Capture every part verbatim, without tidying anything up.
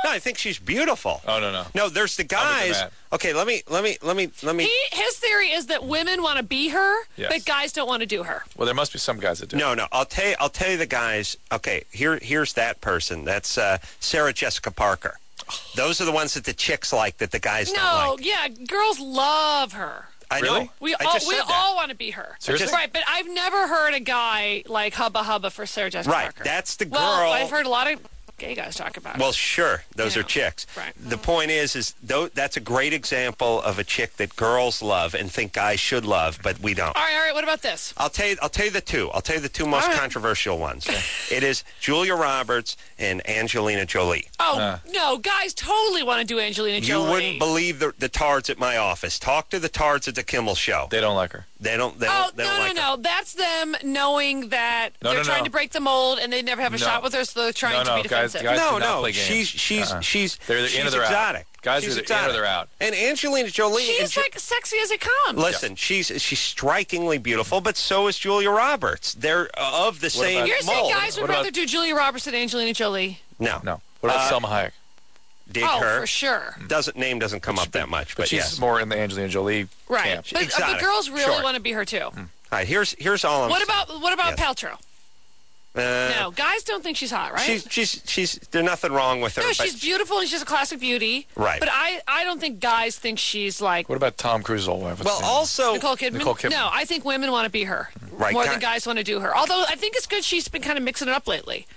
No, I think she's beautiful. Oh no, no. No, there's the I'm with guys. Matt. Okay, let me let me let me let me. He, his theory is that women want to be her, Yes. but guys don't want to do her. Well, there must be some guys that do. No, no. I'll tell you. I'll tell you the guys. Okay, here here's that person. That's uh, Sarah Jessica Parker. Those are the ones that the chicks like that the guys don't No, like. yeah, girls love her. I Really? know. We I all just we said that. all want to be her. Seriously? Right, but I've never heard a guy like hubba hubba for Sarah Jessica Right, Parker. that's the girl. Well, I've heard a lot of gay guys talk about Well, it. sure, those You are know, chicks. right. The point is, is though that's a great example of a chick that girls love and think guys should love, but we don't. All right, all right. What about this? I'll tell you. I'll tell you the two. I'll tell you the two most All right. controversial ones. It is Julia Roberts and Angelina Jolie. Oh Uh. no, guys totally want to do Angelina You Jolie. wouldn't believe the, the tards at my office. Talk to the tards at the Kimmel Show. They don't like her. They don't. They Oh don't. They no don't no like her. no! That's them knowing that No, they're no, trying no. to break the mold and they never have a No. shot with her, so they're trying No, to no, be guys- defensive. guys- No, do not no. play games. She's she's Uh-uh. she's They're either she's in or they're out. exotic. Guys she's are either in exotic. or they're out. And Angelina Jolie. and She's Ju- like sexy as it comes. Listen, she's she's strikingly beautiful, but so is Julia Roberts. They're uh, of the same about- You're saying mold. guys would What about- rather do Julia Roberts than Angelina Jolie? No, No. What about Uh, Selma Hayek? dig oh, her. for sure. Doesn't name doesn't come up that much, But, but, she's yes. more in the Angelina Jolie Right. camp. But, uh, Exotic, but girls really sure. want to be her too. All right, here's here's all I'm What saying. about what about Yes. Paltrow? Uh, No, guys don't think she's hot, right? She's she's she's there's nothing wrong with her. no, but she's beautiful and she's a classic beauty. Right. But I, I don't think guys think she's like What about Tom Cruise's old wife? What's well, her name? also Nicole Kidman. Nicole Kidman. No, I think women want to be her Right, more guy- than guys want to do her. Although I think it's good she's been kind of mixing it up lately.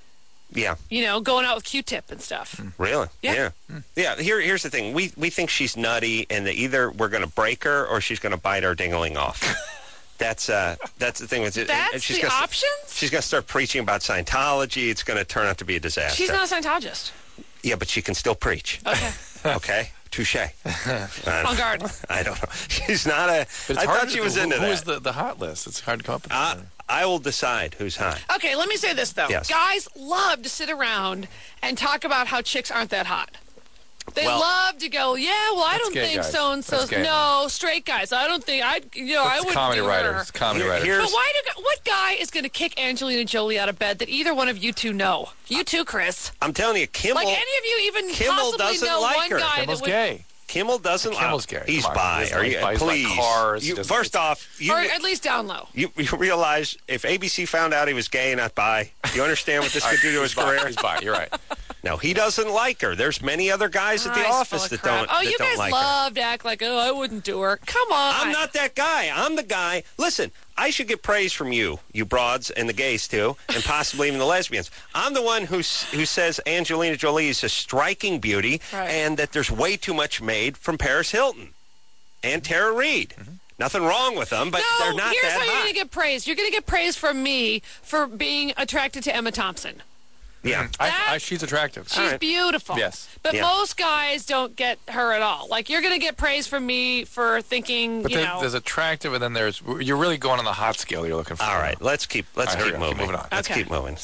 yeah, You know, going out with Q-Tip and stuff. really, Yeah. yeah, yeah. Here here's the thing: we we think she's nutty, and that either we're going to break her or she's going to bite our dingling off. That's uh that's the thing with it. That's and she's the gonna, options? She's going to start preaching about Scientology. It's going to turn out to be a disaster. She's not a Scientologist. Yeah, but she can still preach. Okay. Okay, touche. I On guard. I don't know. She's not a. But it's I hard thought to- she was who, into who that. is the, the hot list? It's hard to come up with. I, I will decide who's hot. Okay, let me say this, though. Yes. Guys love to sit around and talk about how chicks aren't that hot. They Well- love to go, yeah, well, I That's don't gay think guys. so-and-so's... That's gay. No, straight guys. I don't think... I, you know, I It's wouldn't comedy do writers. her. It's comedy Here- writers. here's- But why do... What guy is going to kick Angelina Jolie out of bed that either one of you two know? You too, Chris. I'm telling you, Kimmel. Like, any of you even Kimmel possibly doesn't know like one her. guy Kimmel's that would... gay. Kimmel doesn't. Kimmel's uh, gay. He's Come on. bi. He's Are like- you? he's like Please. cars. He You, doesn't- first off, you, Or at least down low. you you realize if A B C found out he was gay, not bi, you understand what this could do to his He's bi. career? He's bi. You're right. No, he doesn't like her. There's many other guys at the Guys full office of that crap. don't. Oh, that you don't guys like her. love to act like, oh, I wouldn't do her. Come on. I'm not that guy. I'm the guy. Listen, I should get praise from you, you broads, and the gays too, and possibly even the lesbians. I'm the one who s- who says Angelina Jolie is a striking beauty, Right. and that there's way too much made from Paris Hilton and Tara Reid. Nothing wrong with them, but no, they're not here's that how you're hot. going to get praise. You're going to get praise from me for being attracted to Emma Thompson. Yeah. I, That- I, she's attractive. She's right. beautiful. Yes. But Yeah. most guys don't get her at all. Like, you're going to get praise from me for thinking, But you there, know. there's attractive, and then there's you're really going on the hot scale. You're looking for. All right, let's keep let's All right, keep here we go. moving. Keep moving on. Let's Okay. keep moving.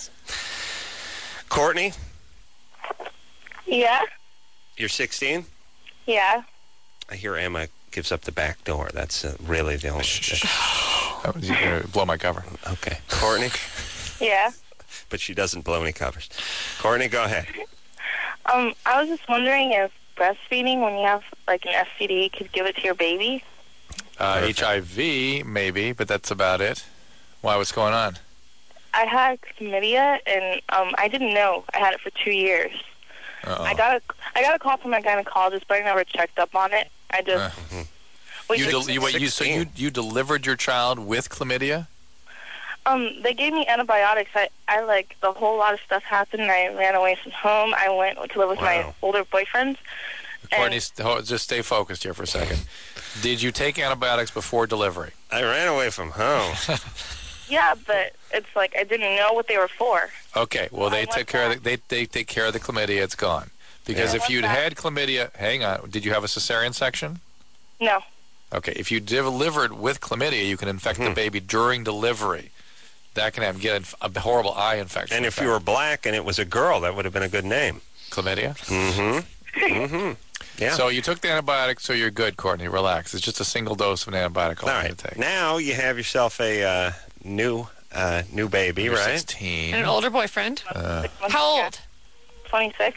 Courtney, Yeah, you're sixteen. yeah. I hear Emma gives up the back door. That's uh, really the only. That was, you're gonna blow my cover. Okay, Courtney, Yeah. but she doesn't blow any covers. Courtney, go ahead. Um, I was just wondering if breastfeeding, when you have like an S T D, could give it to your baby. Uh, Perfect. H I V maybe, but that's about it. Why? What's going on? I had chlamydia, and um, I didn't know I had it for two years. Uh-oh. I got a, I got a call from my gynecologist, but I never checked up on it. I just. Uh, we You, just- del- you, wait, you so you you delivered your child with chlamydia? um, they gave me antibiotics. I, I like the whole lot of stuff happened. I ran away from home. I went to live with Wow. my older boyfriend. Courtney, And- st- ho- just stay focused here for a second. Did you take antibiotics before delivery? I ran away from home. Yeah, but it's like I didn't know what they were for. Okay, well they I took want care of that. the, they they take care of the chlamydia. It's gone. Because Yeah. if I want you'd that. had chlamydia, hang on, did you have a cesarean section? No. Okay, if you delivered with chlamydia, you can infect the baby during delivery. That can have get inf- a horrible eye infection. And if you were black and it was a girl, that would have been a good name. chlamydia. Mm-hmm. Mm-hmm. Yeah. So you took the antibiotic, so you're good, Courtney. Relax. It's just a single dose of an antibiotic. all all you right. need to take. Now you have yourself a uh, new uh, new baby, You're right? sixteen. and an older boyfriend. Uh, How old? twenty-six.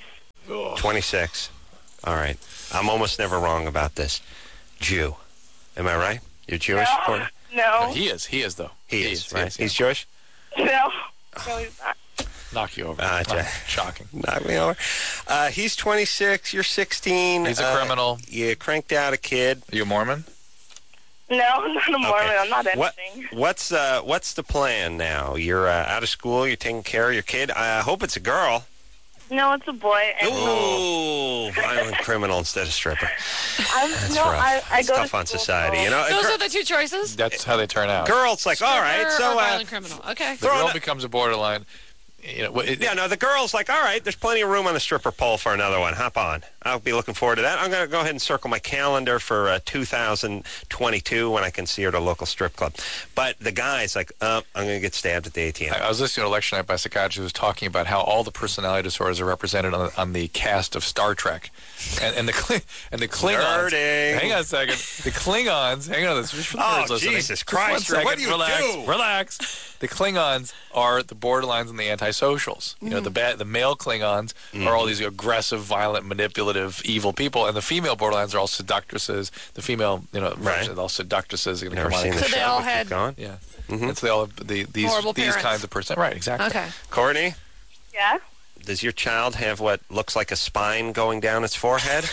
twenty-six. All right. I'm almost never wrong about this. Jew. Am I right? You're Jewish, No. Courtney? No. He is. He is, though. He, is, right? Yes, yeah. He's Jewish? No. No, he's not. Knock you over. Ah, Oh, Jack. shocking. Knock me over. Uh, he's twenty-six. You're sixteen. He's a Uh, criminal. You cranked out a kid. Are you a Mormon? No, I'm not a Mormon. Okay. I'm not What, anything. what's uh, what's the plan now? You're uh, out of school. You're taking care of your kid. I hope it's a girl. No, it's a boy. And Ooh, violent criminal instead of stripper. I'm, That's no, rough. I, I it's go tough to on school, society. so- You know, a Those gir- are the two choices. That's how they turn out. girl's like, all right, Stripper so or uh, violent criminal. Okay. The Throw girl it- becomes a borderline. You know, what- it, yeah, no, the girl's like, all right, there's plenty of room on the stripper pole for another one. Hop on. I'll be looking forward to that. I'm going to go ahead and circle my calendar for uh, two thousand twenty-two when I can see her at a local strip club. But the guy's like, uh, I'm going to get stabbed at the A T M. I I was listening to a lecture night by a psychiatrist who was talking about how all the personality disorders are represented on the, on the cast of Star Trek, and, and the Kling- and the Klingons. Nerding. Hang on a second. The Klingons. Hang on. This is for the Oh, nerds listening. Jesus Just Christ, one second. what do you relax, do? Relax. The Klingons are the borderlines and the antisocials. You know, the bad, the male Klingons Mm-hmm. are all these aggressive, violent, manipulative, evil people, and the female borderlines are all seductresses. The female, you know, Right. are all seductresses. You know, Never come on. seen the So show. they all but keep had- going. Yeah. Mhm. It's they all the, these Horrible these parents. kinds of person. Right. Exactly. Okay. Courtney, Yeah? does your child have what looks like a spine going down its forehead?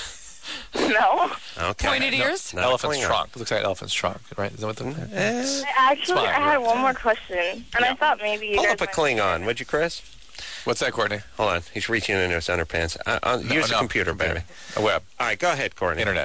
No. Okay. Pointed ears? Not a Elephant's Klingon. trunk. It looks like an elephant's trunk, right? Is that what the, Eh, I Actually, fine, I had right. one more question, and Yeah. I thought maybe you Pull guys up a might- Klingon, would you, Chris? What's that, Courtney? Hold on. He's reaching into his underpants. Uh, uh, No, use the no. computer, baby. A web. All right, go ahead, Courtney. Internet.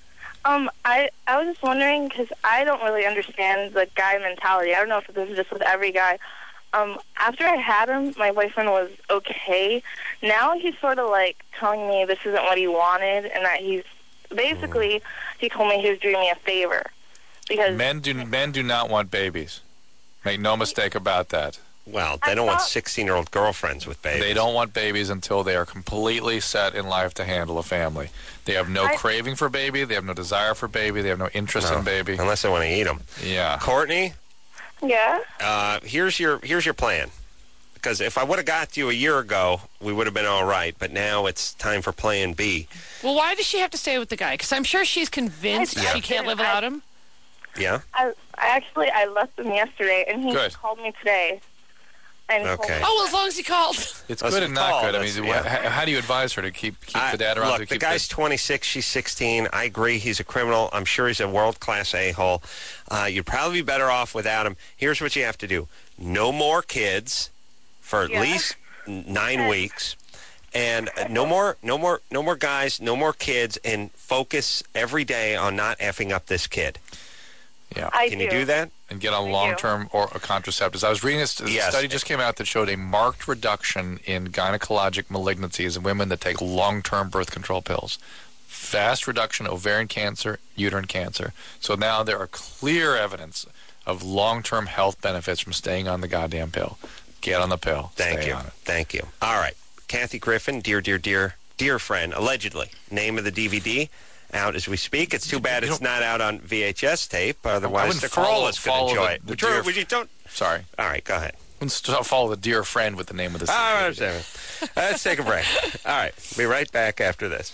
Um, I I was just wondering because I don't really understand the guy mentality. I don't know if this is just with every guy. Um, after I had him, my boyfriend was okay. Now he's sort of like telling me this isn't what he wanted, and that he's basically he told me he was doing me a favor because Men do men do not want babies. Make no mistake about that. Well, they I don't want thought- sixteen-year-old girlfriends with babies. They don't want babies until they are completely set in life to handle a family. They have no I- craving for baby. They have no desire for baby. They have no interest No, in baby. unless they want to eat them. Yeah. Courtney, yeah. uh, here's your here's your plan. Because if I would have got you a year ago, we would have been all right. But now it's time for Plan B. Well, why does she have to stay with the guy? Because I'm sure she's convinced I- she can't live without him. Yeah. I I actually I left him yesterday, and he Good. called me today. And told Okay. me- Oh, well, as long as he called. It's That's good a and not call. good. I That's- mean, yeah. wha- how, how do you advise her to keep keep I- the dad around? look, to the keep guy's twenty-six, she's sixteen. I agree he's a criminal. I'm sure he's a world-class a-hole. Uh, you'd probably be better off without him. Here's what you have to do. No more kids for at Yeah. least n- nine Okay. weeks. And uh, no more, no more, no more guys, no more kids, and focus every day on not effing up this kid. Yeah. I Can you do that? And get on I do. long-term or contraceptives. I was reading this. A Yes. study just came out that showed a marked reduction in gynecologic malignancies in women that take long-term birth control pills. Vast reduction in ovarian cancer, uterine cancer. So now there are clear evidence of long-term health benefits from staying on the goddamn pill. Get on the pill. Thank Stay you. on it. Thank you. All right. Kathy Griffin, dear, dear, dear, dear friend, allegedly. Name of the D V D, out as we speak. It's too bad You it's don't- not out on V H S tape. Otherwise, wouldn't the follow- Corolla's going follow to enjoy the- it. the Would you, dear- would you don't? Sorry. All right, go ahead. Let's st- follow the dear friend with the name of this. I understand. Let's take a break. All right. Be right back after this.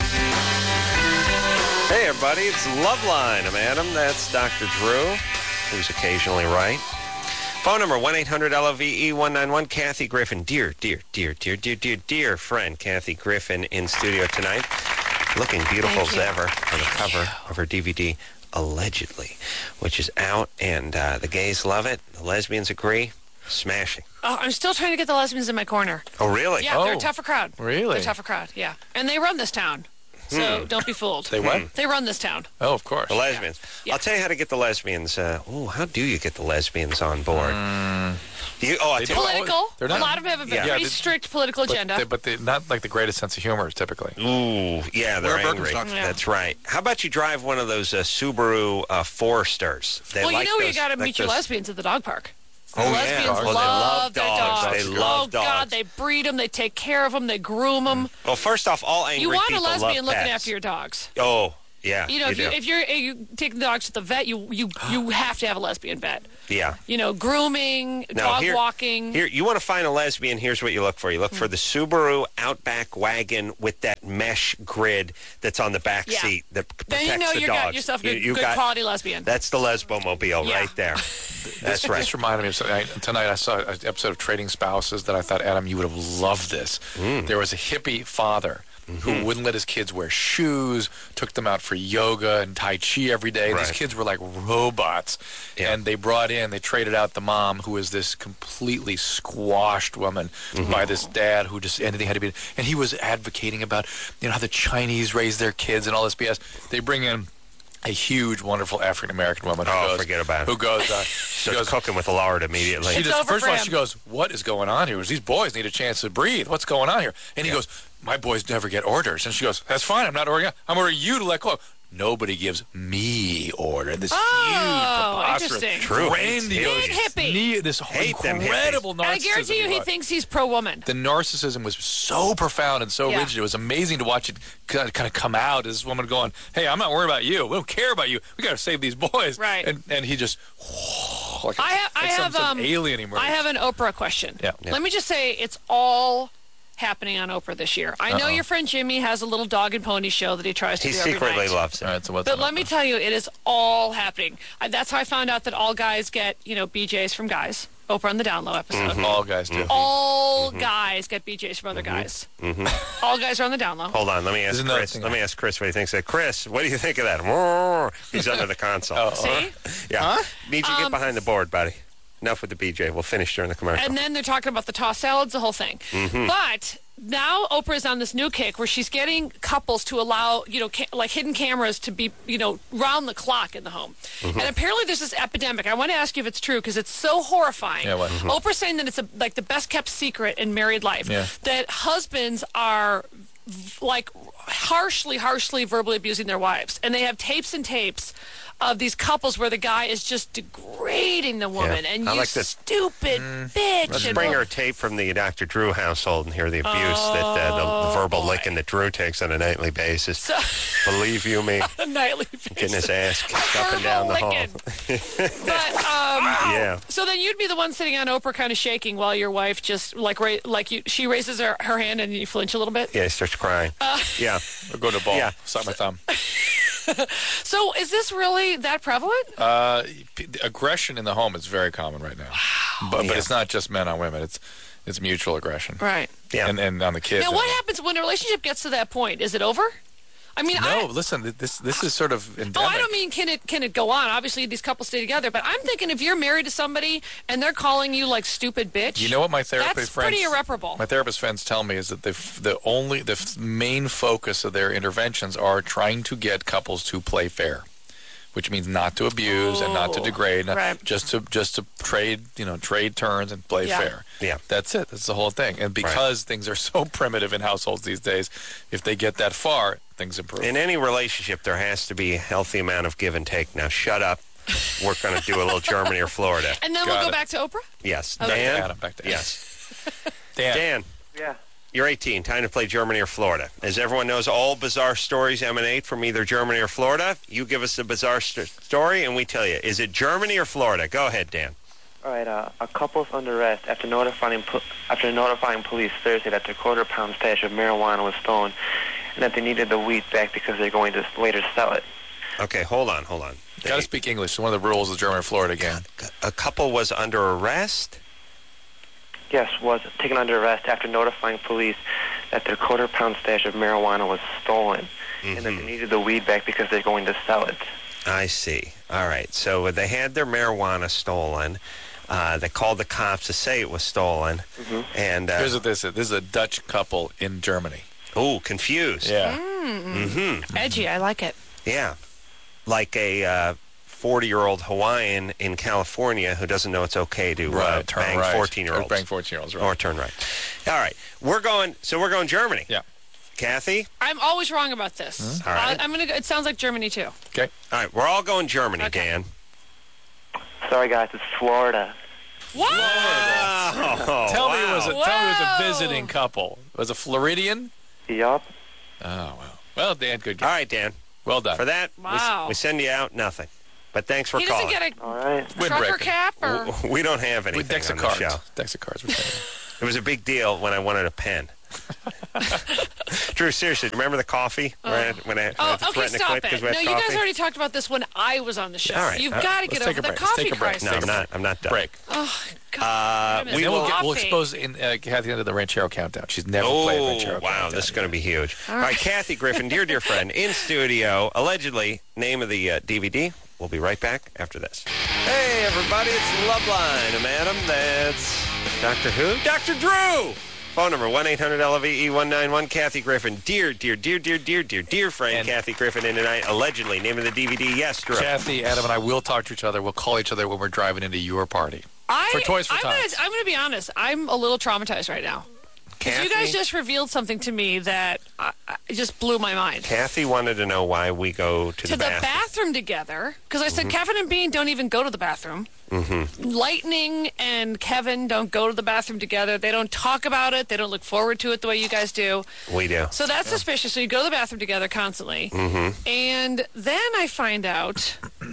Hey, everybody. It's Loveline. I'm Adam. That's Doctor Drew, who's occasionally right. Phone number one eight hundred L O V E one nine one. Kathy Griffin. Dear, dear, dear, dear, dear, dear, dear friend Kathy Griffin in studio tonight. Looking beautiful Thank as you. ever on the cover of her D V D, Allegedly, which is out, and uh, the gays love it. The lesbians agree. Smashing. Oh, I'm still trying to get the lesbians in my corner. Oh, really? Yeah, they're a Oh, tougher crowd. really? They're a tougher crowd, yeah. And they run this town. So don't be fooled. They what? They run this town. Oh, of course. The lesbians. Yeah. I'll tell you how to get the lesbians. Uh, oh, how do you get the lesbians on board? Do you, oh, I They tell you what. Political. They're A not- lot of them have a Yeah. very Yeah, they- strict political But agenda. they, but they, not like the greatest sense of humor, typically. Ooh, yeah, they're Wear angry. Birkenstocks. Yeah. That's right. How about you drive one of those uh, Subaru uh, Foresters? They well, like you know where you those- got to like meet your those- lesbians at the dog park. Oh, The yeah. lesbians Well, they love, love their dogs. dogs. They love oh, God, dogs. they breed them. They take care of them. They groom them. Well, first off, all angry You want a people lesbian love looking pets. after your dogs. Oh, Yeah, You know, you if, you, do. if you're if you take the dogs to the vet, you you you have to have a lesbian vet. Yeah. You know, grooming, Now, dog here- walking. Here, you want to find a lesbian, here's what you look for. You look for the Subaru Outback wagon with that mesh grid that's on the back Yeah. seat that protects then you know the you dogs. got yourself a You- good, you good got- quality lesbian. That's the Lesbomobile Yeah. right there. That's right. This reminded me of something. I, tonight I saw an episode of Trading Spouses that I thought, Adam, you would have loved this. Mm. There was a hippie father Mm-hmm. who wouldn't let his kids wear shoes, took them out for yoga and Tai Chi every day. Right. These kids were like robots. Yeah. And they brought in, they traded out the mom, who was this completely squashed woman, Mm-hmm. by this dad who just anything had to be. And he was advocating about, you know, how the Chinese raise their kids and all this B S. They bring in a huge, wonderful African American woman who Oh, goes, forget about it. who goes, uh, she So goes, cooking with Lard immediately. she It's just, over first for of all, him. she goes, "What is going on here? Because these boys need a chance to breathe. What's going on here?" And he Yeah. goes, "My boys never get orders." And she goes, "That's fine. I'm not ordering. I'm ordering you to let go." Nobody gives me order. This Oh, huge, preposterous, interesting. True. grandiose, Big hippie. ne- this Hate them incredible and I narcissism. guarantee you, he was. thinks he's pro-woman. The narcissism was so profound and so Yeah. rigid. It was amazing to watch it kind of, kind of come out as this woman going, "Hey, I'm not worried about you. We don't care about you. We got to save these boys." Right. And and he just, like, I have, I like some, have, some um, alien emerged. I have an Oprah question. Yeah. Let me just say, it's all happening on Oprah this year. I know Uh-oh. your friend Jimmy has a little dog and pony show that he tries to He do every secretly night. loves it. All right, so what's But on let me Oprah? tell you, it is all happening. I, that's how I found out that all guys get, you know, B Js from guys. Oprah on the Down Low episode. Mm-hmm. All guys do. All guys get B Js from other guys. Mm-hmm. All guys are on the Down Low. Hold on, let me ask There's another Chris. thing Let I- me ask Chris what he thinks. of Chris, what do you think of that? He's under the console. Oh, See? Yeah. Need you to get Um, behind the board, buddy. Enough with the B J. We'll finish during the commercial. And then they're talking about the toss salads, the whole thing. Mm-hmm. But now Oprah's on this new kick where she's getting couples to allow, you know, ca- like hidden cameras to be, you know, round the clock in the home. Mm-hmm. And apparently there's this epidemic. I want to ask you if it's true because it's so horrifying. Yeah, what? Mhm. Oprah's saying that it's a, like the best kept secret in married life. Yeah. That husbands are v- like harshly, harshly verbally abusing their wives. And they have tapes and tapes of these couples where the guy is just degrading the woman. Yeah. And I you like this. stupid bitch. Let's and bring blah- her tape from the Doctor Drew household and hear the abuse that uh, the, the verbal Oh, boy. licking that Drew takes on a nightly basis. So, Believe you me, a nightly getting his basis. ass kicked up and down the hall. Licking. But um, Yeah. so then you'd be the one sitting on Oprah, kind of shaking while your wife just like ra- like you, she raises her, her hand and you flinch a little bit. Yeah, he starts crying. Uh, yeah. Or go to ball. Yeah. Suck my thumb. So is this really that prevalent? Uh, p- aggression in the home is very common right now. But Yeah. but it's not just men on women. It's it's mutual aggression. Right. Yeah. And and on the kids. Now, what happens when a relationship gets to that point? Is it over? I mean, No, I, listen. th- This this is sort of endemic. Oh, I don't mean can it can it go on? Obviously, these couples stay together, but I'm thinking if you're married to somebody and they're calling you like stupid bitch, You know what my therapist that's friends pretty irreparable. My therapist friends tell me is that the f- the only the f- main focus of their interventions are trying to get couples to play fair, which means not to abuse and not to Oh, degrade, not- right. just to just to trade you know trade turns and play Yeah. fair. Yeah. That's it. That's the whole thing. And because things are so primitive in households these days, if they get that far, things improve. In any relationship, there has to be a healthy amount of give and take. Now, shut up. We're going to do a little Germany or Florida. And then Got we'll go it. back to Oprah. Yes. Okay. Back to Dan? Adam, back to Adam. Yes. Dan. Dan, Yeah. you're eighteen. Time to play Germany or Florida. As everyone knows, all bizarre stories emanate from either Germany or Florida. You give us the bizarre st- story, and we tell you. Is it Germany or Florida? Go ahead, Dan. All right. Uh, a couple's under arrest after notifying po- after notifying police Thursday that their quarter-pound stash of marijuana was stolen, and that they needed the weed back because they're going to later sell it. Okay, hold on, hold on. Got to speak English. It's one of the rules of Germany and Florida again. A couple was under arrest? Yes, was taken under arrest after notifying police that their quarter-pound stash of marijuana was stolen, and that they needed the weed back because they're going to sell it. I see. All right. So they had their marijuana stolen. Uh, they called the cops to say it was stolen. And, Here's uh, what this is. This is a Dutch couple in Germany. ooh, confused. Yeah. Mm-hmm. Edgy, I like it. Yeah. Like a uh, forty-year-old Hawaiian in California who doesn't know it's okay to uh, Right. Turn bang right. fourteen-year-olds. Or bang fourteen-year-olds, right. Or turn right. All right. We're going, so we're going Germany. Yeah. Kathy? I'm always wrong about this. All right. I, I'm gonna. go- It sounds like Germany too. Okay. All right. We're all going Germany, Okay. Dan. Sorry, guys, it's Florida. What? Oh, Tell me it was a wow. tell me it was a Whoa. visiting couple. Was it Floridian? Yup. Oh well. Well, Dan, good All guess. right, Dan. Well done. For that, we s- Wow. we, send you out nothing. But thanks for He calling. doesn't get a All right. trucker Windbreaker. cap or W- we don't have anything With decks on of the cards. show. Decks of cards. We're saying. It was a big deal when I wanted a pen. Drew, seriously, remember the coffee? Oh. When I, when I had Oh, to okay, threaten to stop quit because it. we had No, you coffee? guys already talked about this when I was on the show. All right. You've Uh, got to let's get take over a the break. Let's coffee take a break. crisis. No, I'm not. I'm not done. Break. Oh, God. Uh, Goodness. we Then will- we'll, get, we'll Coffee. expose in, uh, Kathy into the Ranchero Countdown. She's never played Oh, Ranchero wow, Countdown. this is going to be huge. All right, Kathy Griffin, dear, dear friend, in studio, allegedly, name of the uh, D V D. We'll be right back after this. Hey, everybody, it's Loveline, madam. That's Doctor Who? Doctor Drew! Phone number, one eight hundred L V E one nine one. Kathy Griffin, dear, dear, dear, dear, dear, dear, dear friend, And- Kathy Griffin in tonight, allegedly, name of the D V D. Yes, Drew. Kathy, Adam, and I will talk to each other. We'll call each other when we're driving into your party. I, For Toys for I'm gonna, Tots. I'm going to be honest. I'm a little traumatized right now. Because you guys Kathy? just revealed something to me that uh, uh, just blew my mind. Kathy wanted to know why we go to, To the the bathroom. bathroom together. Because I said Mm-hmm. Kevin and Bean don't even go to the bathroom. Mm-hmm. Lightning and Kevin don't go to the bathroom together. They don't talk about it. They don't look forward to it the way you guys do. We do. So that's suspicious. So you go to the bathroom together constantly. Mm-hmm. And then I find out,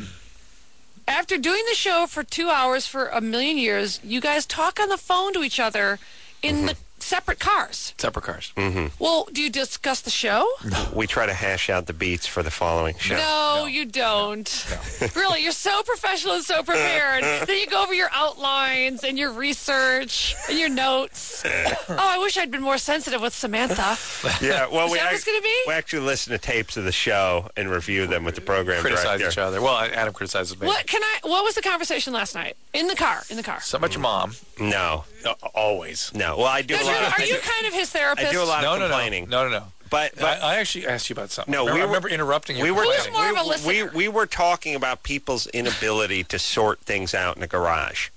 after doing the show for two hours for a million years, you guys talk on the phone to each other in Mm-hmm. the separate cars. Separate cars. Well, do you discuss the show? We try to hash out the beats for the following show. No, No. you don't. Really, you're so professional and so prepared. Then you go over your outlines and your research and your notes. Oh, I wish I'd been more sensitive with Samantha. Yeah, well, Is we, that what ac- it's gonna be? we actually listen to tapes of the show and review them with the program Criticize director. each other. Well, Adam criticizes me. What can I? What was the conversation last night in the car? In the car. So about your mom. No, Uh, always. no. Well, I do No, a Drew, lot. Of, are you kind of his therapist? I do a lot No, of no, no. complaining. No, no, no. But, but I, I actually asked you about something. no, remember, we I were, remember interrupting you. we were Who's more of a we, we, listener? we were talking about people's inability to sort things out in a garage.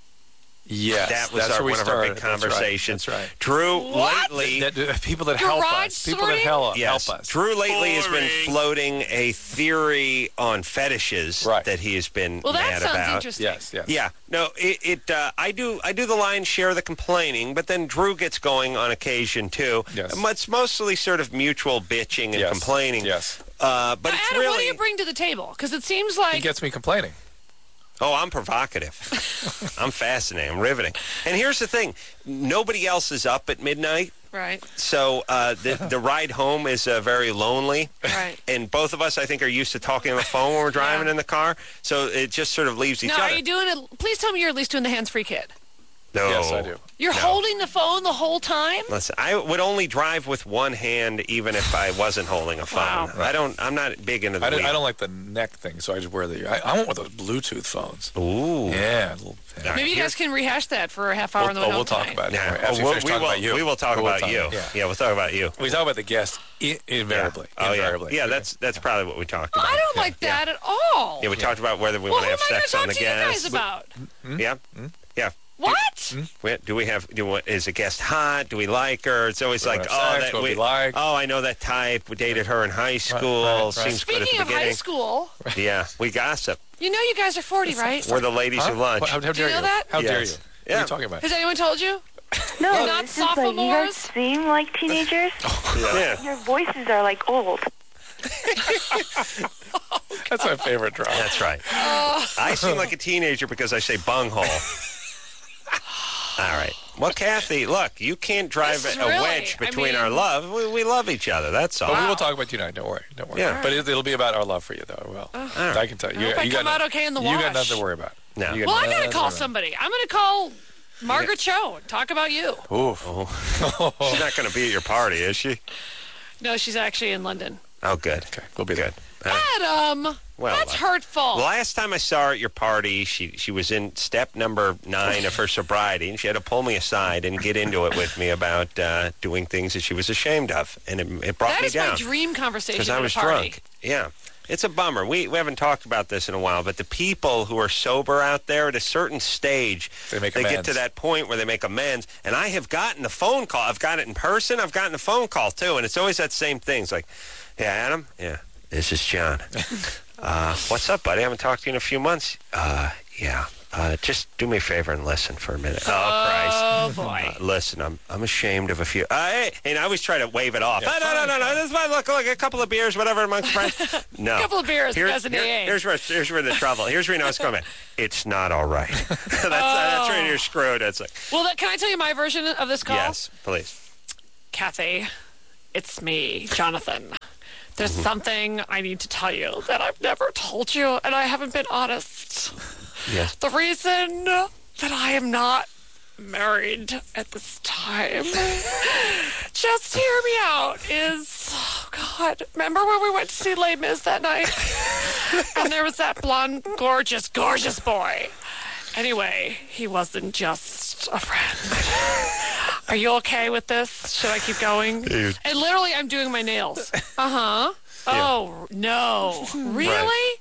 Yes, That was that's our, where we one of our started. big That's right. conversations. That's right. Drew What? lately. That, that- people that help Garage us. People that sorting? help, Yes, help us. Drew lately has been Boring. floating a theory on fetishes Right. that he has been Well, that mad sounds about. interesting. Yes, yes. Yeah, no, it. it uh, I do. I do the lion's share of the complaining, but then Drew gets going on occasion too. Yes. Um, It's mostly sort of mutual bitching and Yes. complaining. Yes. Uh, but Now, it's Adam, really. what do you bring to the table? Because it seems He like gets me complaining. Oh, I'm provocative. I'm fascinating. I'm riveting. And here's the thing: nobody else is up at midnight, right, so uh, the the ride home is uh, very lonely. right. And both of us, I think, are used to talking on the phone when we're driving Yeah. in the car. So it just sort of leaves each Now, other. are you doing it? Please tell me you're at least doing the hands-free kid. No. Yes, I do. You're No. holding the phone the whole time. Listen, I would only drive with one hand, even if I wasn't holding a phone. Wow. I don't. I'm not big into the. I don't, wheel. I don't like the neck thing, so I just wear the. I, I want one of those Bluetooth phones. Ooh. Yeah. a Little, yeah. Maybe you Here- guys can rehash that for a half hour We'll, on the oh, way we'll home talk tonight. about it. Yeah, After we we'll- finish we talking will. about you. We will talk We'll about talk- you. Yeah. Yeah, we'll talk about you. We talk about the guest I- invariably. Yeah. Oh invariably. yeah. Yeah, that's that's probably what we talked Well, about. I don't like that at all. Yeah, we talked about whether we well, want who to am I have going to sex on talk the to you guys guest. about? Yeah. Yeah. What? We- Do we have? Do we, is a guest hot? Do we like her? It's always Do we like, have oh, sex? that What we we like? Oh, I know that type. We dated her in high school. right, right. Seems good at Speaking the of beginning. high school, Yeah, we gossip. you know you guys are forty, right? We're the ladies Huh? of lunch. What- How, how Do you dare know that? How dare you? Yes. What are Yeah. you talking about? Has anyone told you? No, You're not it's just like you guys sophomores? seem like teenagers. Yeah. Your voices are like old. That's my favorite drop. That's right. Oh. I seem like a teenager because I say bunghole. All right. Well, Kathy, look, you can't drive This is a really- wedge I between mean- our love. We, we love each other. That's all. But we Wow. will talk about you tonight. Don't worry. Don't worry. Yeah. But it, it'll be about our love for you, though. Well, I can tell you. I you, hope I you come got out no- okay in the You got wash. nothing to worry about. No. You got Well, I'm going nothing to call worry somebody. I'm going to call Margaret Cho and talk about you. about. Oof. She's not going to be at your party, is she? No, she's actually in London. Oh, good. Okay, we'll be Good. there. Uh, Adam, Well, that's uh, hurtful. The last time I saw her at your party, she she was in step number nine of her sobriety, and she had to pull me aside and get into it with me about uh, doing things that she was ashamed of, and it, it brought That me is down my dream conversation because at I a was party. drunk. Yeah. It's a bummer. We we haven't talked about this in a while, but the people who are sober out there at a certain stage, They make get amends. to that point where they make amends. And I have gotten a phone call. I've got it in person. I've gotten a phone call, too. And it's always that same thing. It's like, hey, Adam? Yeah, this is John. uh, what's up, buddy? I haven't talked to you in a few months. Uh, yeah. uh, just do me a favor and listen for a minute. Oh, Oh, Christ. boy. Uh, listen, I'm I'm ashamed of a few. Uh, hey, and I always try to wave it off. Yeah, oh, no, no, no, no. This is my look, look, a couple of beers, whatever, amongst friends. No. A couple of beers, Here's, as an here- A A. here's, where, here's where the trouble. Here's where you know it's coming. It's not all right. that's, uh, that's where you're screwed. It's like, Well, that, can I tell you my version of this call? yes, please. Kathy, it's me, Jonathan. There's Mm-hmm. something I need to tell you that I've never told you, and I haven't been honest. Yes. The reason that I am not married at this time, just hear me out, is, oh God, remember when we went to see Les Mis that night? And there was that blonde, gorgeous, gorgeous boy. Anyway, he wasn't just a friend. Are you okay with this? Should I keep going? Dude. And literally, I'm doing my nails. Uh-huh. Oh, no. Really?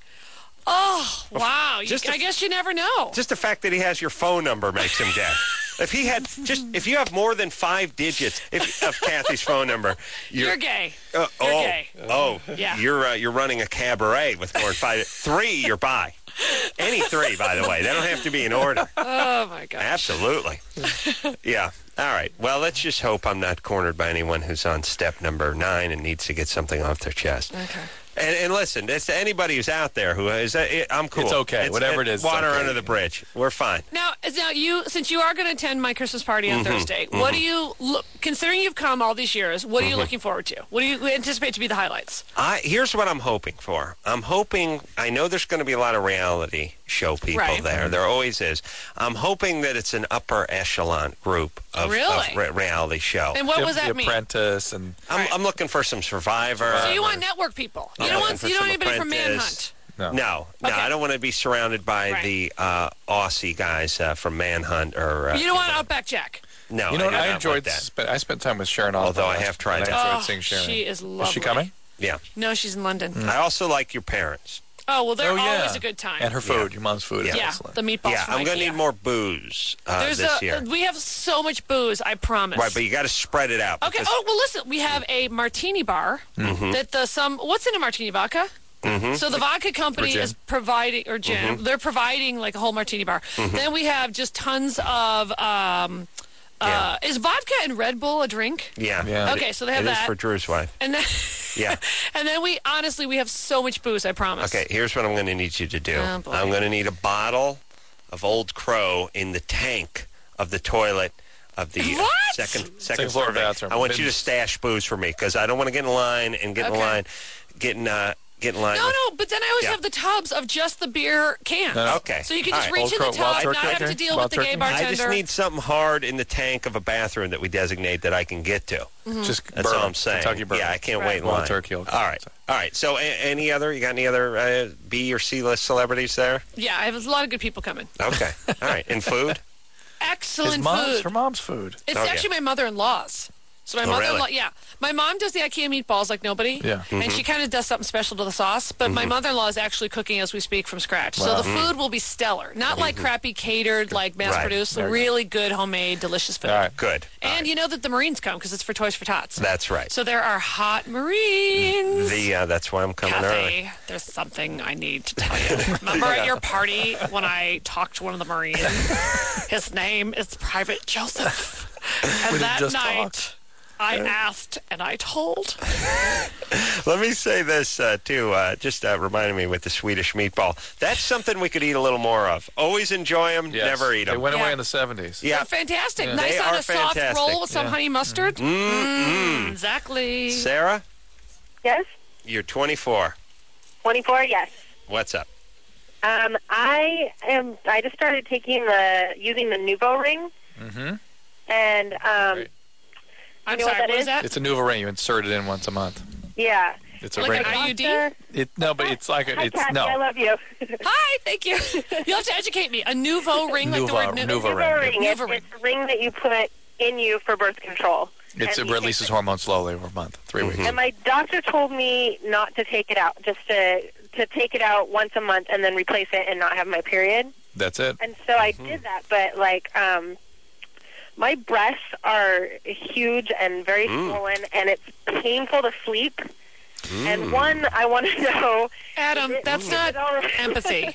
Oh, wow. You, just a- I guess you never know. Just the fact that he has your phone number makes him gay. If he had just, if you have more than five digits if, of Kathy's phone number, you're, You're gay. Uh, You're oh, gay. oh, Yeah. You're uh, you're running a cabaret with more than five. Three, you're bi. Any three, by the way. They don't have to be in order. Oh, my gosh. Absolutely. Yeah. All right. Well, let's just hope I'm not cornered by anyone who's on step number nine and needs to get something off their chest. Okay. And, and listen, it's to anybody who's out there who is, uh, I'm cool. It's okay. Whatever it is, it's Water okay. under the bridge. We're fine. Now, now you, since you are going to attend my Christmas party Mm-hmm. on Thursday, what do you look? Considering you've come all these years, what are Mm-hmm. you looking forward to? What do you anticipate to be the highlights? I, here's what I'm hoping for. I'm hoping, I know there's going to be a lot of reality show people Right. there. There always is. I'm hoping that it's an upper echelon group of, Really? of re- reality show. And what The- was that the mean? Apprentice and I'm, Right. I'm looking for some Survivor. So you want network people? You I'm don't looking want for you don't some want anybody from Apprentice. Manhunt. no. No, no, Okay. I don't want to be surrounded by Right. the uh, Aussie guys uh, from Manhunt or. Uh, You don't want Outback Jack. No, You know I what? do I not enjoyed. want that. Spent, I spent time with Sharon. Osbourne Although I last- have tried and I that. enjoyed Oh, seeing Sharon. she is lovely. Is she coming? Yeah, No, she's in London. I also like your parents. Oh well, they're oh yeah. always a good time. And her food. Your mom's food is yeah, excellent. the meatballs. Yeah, from I'm going to IKEA. need more booze uh, There's this a, year. We have so much booze. I promise. Right, but you got to spread it out. Okay. because- Oh well, listen. We have a martini bar Mm-hmm. that the some. What's in a martini? Vodka. Mm-hmm. So the vodka company Or gin. is providing, or gin. Mm-hmm. They're providing like a whole martini bar. Then we have just tons of. Um, Yeah. uh, is vodka and Red Bull a drink? Yeah. Yeah. Okay, so they have It is that. for Drew's wife. And then, Yeah. and then we honestly we have so much booze. I promise. Okay, here's what I'm going to need you to do. Oh, boy. I'm going to need a bottle of Old Crow in the tank of the toilet of the uh, What? second second Second floor survey. bathroom. I want you to Bins. stash booze for me because I don't want to get in line and get in Okay. line, get in uh, get in line. No, with- no, but then I always Yeah. have the tubs of just the beer cans. No, no. Okay. So you can All just right. reach in Old the Crow, Wild tub, not Turkey, have to okay? deal Wild with the gay Turkey? bartender. I just need something hard in the tank of a bathroom that we designate that I can get to. Just That's bourbon, all I'm saying. Kentucky bourbon. Yeah, I can't Right. wait in Wild line. turkey, okay. All right. All right. So a- any other, you got any other uh, B or C list celebrities there? Yeah, I have a lot of good people coming. Okay. All right. And food? Excellent His mom's, food. her mom's food. It's Oh, yeah. actually my mother-in-law's. So my Oh, mother-in-law, really? yeah, my mom does the IKEA meatballs like nobody. Yeah. And she kind of does something special to the sauce. But my mother-in-law is actually cooking as we speak from scratch. So the food will be stellar, not like crappy catered, like mass-produced. There you go. Really good, homemade, delicious food. All right. Good. All And right. you know that the Marines come because it's for Toys for Tots. That's right. So there are hot Marines. The uh, that's why I'm coming early. Kathy, there's something I need to tell you. Remember at your party when I talked to one of the Marines? His name is Private Joseph. And We that just night, talked. I asked and I told. Let me say this uh, too. Uh, just uh, reminded me with the Swedish meatball. That's something we could eat a little more of. Always enjoy them. Yes. Never eat They them. went away Yeah. in the seventies. Yeah. They're fantastic. Yeah. Nice They on are a soft fantastic. roll with some Yeah. honey mustard. Mm-mm. Exactly. Sarah, Yes, you're twenty-four. twenty-four. Yes. What's up? Um, I am. I just started taking the using the Nuvo ring, Mm-hmm. and um, Great. I'm You know what sorry, that what is is? that? It's a new ring. You insert it in once a month. yeah. It's a Like ring. an I U D? Doctor- It, no, but it's like a, Hi, it's Kathy. I no. love you. Hi, thank you. You'll have to educate me. A nouveau ring, like the Nuva- word nu- Nuva Nuvo ring. ring. It's, Nuva ring. it's a ring that you put in you for birth control. It's, it And you releases take hormones slowly over a month, three weeks. And my doctor told me not to take it out, just to to take it out once a month and then replace it and not have my period. That's it. And so I did that, but like um, my breasts are huge and very Mm. swollen, and it's painful to sleep. And one, I want to know... Adam, it- that's is not it all right- empathy.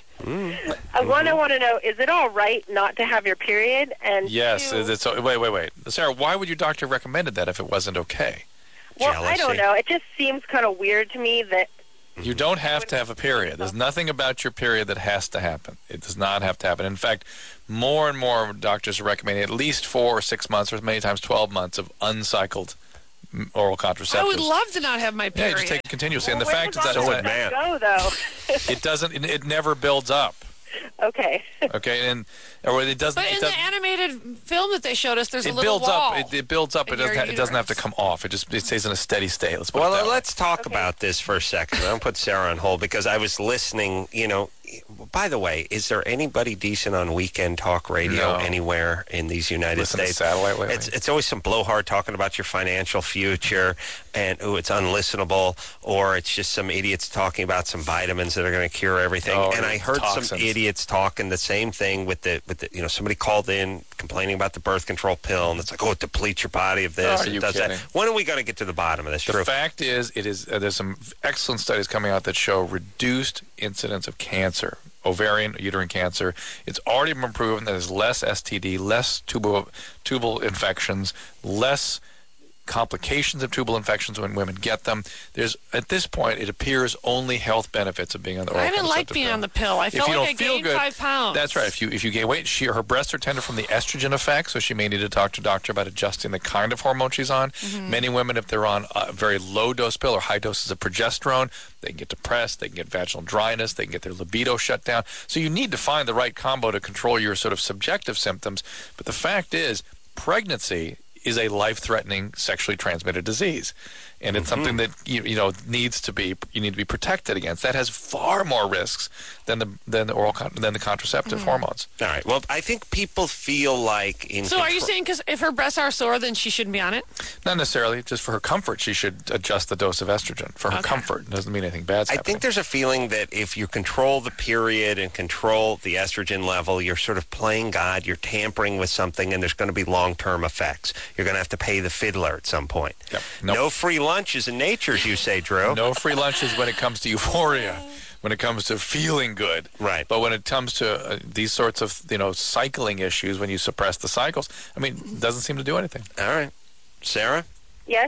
Uh, One, I want to know, is it all right not to have your period? And Yes. two, It's, wait, wait, wait. Sarah, why would your doctor recommended that if it wasn't okay? well, I don't Jealousy. know. It just seems kind of weird to me that... You don't have to have a period. There's nothing about your period that has to happen. It does not have to happen. In fact, more and more doctors are recommending at least four or six months, or many times twelve months of uncycled mm, oral contraceptives. I would love to not have my Yeah, period. just take it continuously. and the Well, fact is where that does So all would that man. go, though? it doesn't. It, it never builds up. Okay. Okay, and or it doesn't. But it in doesn't the animated film that they showed us, there's a it little builds wall. up. It, it builds up. It in doesn't. your Ha- it doesn't have to uterus. come off. It just it stays in a steady state. Let's put it Well, that way. let's talk about this for a second. I'll put Sarah on hold because I was listening, you know. By the way, is there anybody decent on weekend talk radio No. anywhere in these United Listen to States? satellite lately? It's it's always some blowhard talking about your financial future and ooh, it's unlistenable, or it's just some idiots talking about some vitamins that are going to cure everything. Oh, and I heard some toxins. idiots talking the same thing with the with the you know somebody called in complaining about the birth control pill, and it's like, oh, it depletes your body of this. Are it you does kidding? that. When are we going to get to the bottom of this? The Drew? fact is, it is. Uh, there's some excellent studies coming out that show reduced incidence of cancer, ovarian, uterine cancer. It's already been proven that there's less S T D, less tubal tubal infections, less complications of tubal infections when women get them. There's at this point, it appears only health benefits of being on the oral I didn't like contraceptive being pill. on the pill. I If felt you like don't I feel gained good, five pounds. That's right. If you if you gain weight, she her breasts are tender from the estrogen effect, so she may need to talk to a doctor about adjusting the kind of hormone she's on. Mm-hmm. Many women, if they're on a very low dose pill or high doses of progesterone, they can get depressed, they can get vaginal dryness, they can get their libido shut down. So you need to find the right combo to control your sort of subjective symptoms. But the fact is, pregnancy is a life-threatening sexually transmitted disease, and it's something that you, you know needs to be you need to be protected against. That has far more risks than the than the oral con- than the contraceptive hormones. All right. Well, I think people feel like in So are you control- saying because if her breasts are sore, then she shouldn't be on it? Not necessarily, just for her comfort, she should adjust the dose of estrogen for her Okay. comfort. It doesn't mean anything bad's I happening. think there's a feeling that if you control the period and control the estrogen level, you're sort of playing God, you're tampering with something, and there's going to be long-term effects. You're going to have to pay the fiddler at some point. Yep. Nope. No free lunches in nature, as you say, Drew. No free lunches when it comes to euphoria, when it comes to feeling good. Right. But when it comes to uh, these sorts of, you know, cycling issues, when you suppress the cycles, I mean, it doesn't seem to do anything. All right. Sarah? Yes?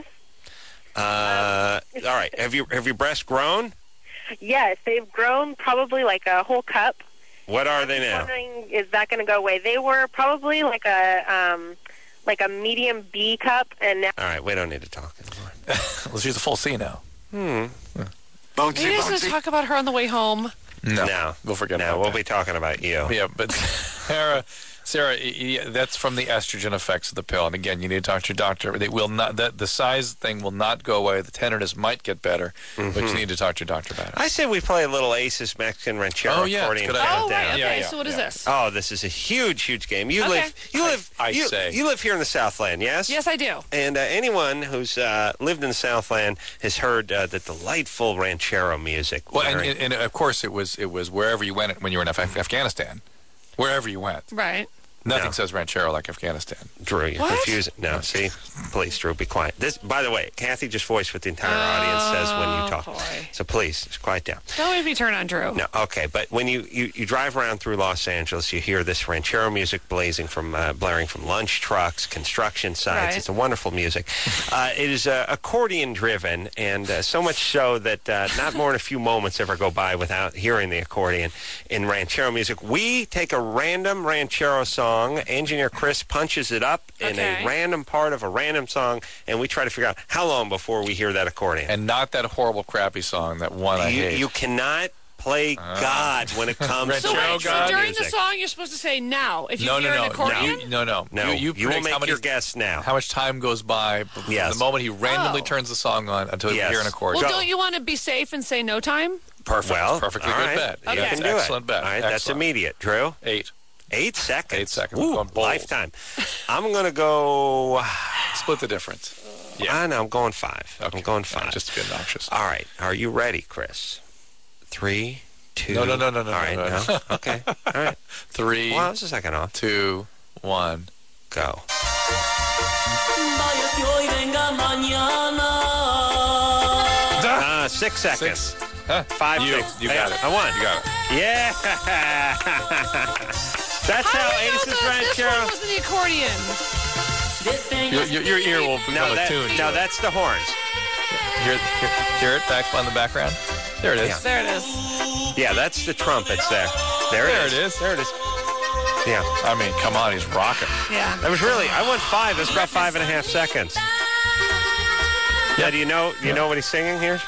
Uh, all right. Have you have your breasts grown? Yes, they've grown probably like a whole cup. What are they I'm now? wondering, is that going to go away? They were probably like a um, like a medium B cup, and now All right. We don't need to talk anymore. Well, she's a full C now. Hmm. Maybe just going to talk about her on the way home. No. No. We'll forget No, about we'll that. be talking about you. Yeah, but Sarah, Sarah, y- y- that's from the estrogen effects of the pill. And again, you need to talk to your doctor. They will not. That the size thing will not go away. The tenderness might get better, but you need to talk to your doctor about it. I say we play a little Aces Mexican Ranchero Oh, yeah, accordion it's a good idea. Oh, countdown. right. Okay, Yeah, yeah, so what is yeah. this? Oh, this is a huge, huge game. You Okay. live, you live, I you, say. you live here in the Southland, yes? Yes, I do. And uh, anyone who's uh, lived in the Southland has heard uh, the delightful ranchero music. Well, and, Very- and, and of course, it was it was wherever you went when you were in Af- Afghanistan, wherever you went. Right. Nothing No. says ranchero like Afghanistan. Drew, you're What? confusing. No, see, please, Drew, be quiet. This, by the way, Kathy just voiced what the entire audience says when you Oh, talk. boy. So please, just quiet down. Don't make me turn on Drew. No, okay, but when you, you, you drive around through Los Angeles, you hear this ranchero music blazing from uh, blaring from lunch trucks, construction sites. Right. It's a wonderful music. Uh, it is uh, accordion driven, and uh, so much so that uh, not more than a few moments ever go by without hearing the accordion in ranchero music. We take a random ranchero song. Engineer Chris punches it up in Okay. a random part of a random song, and we try to figure out how long before we hear that accordion. And not that horrible, crappy song, that one I you, hate. you cannot play God when it comes to So Ranchero wait, so God during music. the song, you're supposed to say now. If you no, hear no, an no, accordion? no, no, no. No, you, you, you, will predict make how many, your guess now. how much time goes by b- from Yes. the moment he randomly Oh. turns the song on until Yes. you hear an accordion. Well, Go. don't you want to be safe and say no time? Perfect. Well, perfectly all good right. bet. You Okay. That's can do excellent it. bet. All right, that's Excellent. immediate. Drew, Eight. eight seconds. Eight seconds. Ooh, Going bold. lifetime. I'm going to go. Split the difference. Yeah. I know, I'm going five. Okay. I'm going All right, five. just to be obnoxious. All right. Are you ready, Chris? Three, two. No, no, no, no, no, All right. no, no. no? Okay. All right. Three, Well, it's a second off. two, one. Go. Vaya si hoy venga mañana. Ah, Uh, six seconds. Six. Huh? Five. You, six. you Hey, got it. I won. You got it. Yeah. That's how, How do we know Aces that ran, this Cheryl. one was the accordion? Your, your, your ear will become No, that, attuned. no, that's the horns. Hear, hear, hear it back on the background? There it is. Yeah. There it is. Yeah, that's the trumpets there. There, There it it is. is. There it is. Yeah. I mean, come on, he's rocking. Yeah. That was really, I went five. It was about five and a half seconds. Yeah, do you know, do you know what he's singing here?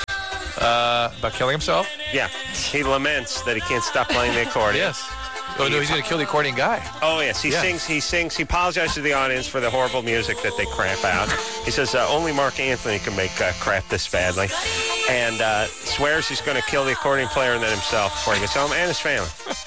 Uh, about killing himself? Yeah. He laments that he can't stop playing the accordion. Yes. Oh, no, he's going to kill the accordion guy. Oh, yes. He Yeah. sings, he sings, he apologizes to the audience for the horrible music that they crap out. He says uh, only Mark Anthony can make uh, crap this badly. And uh, swears he's going to kill the accordion player and then himself before he gets home and his family.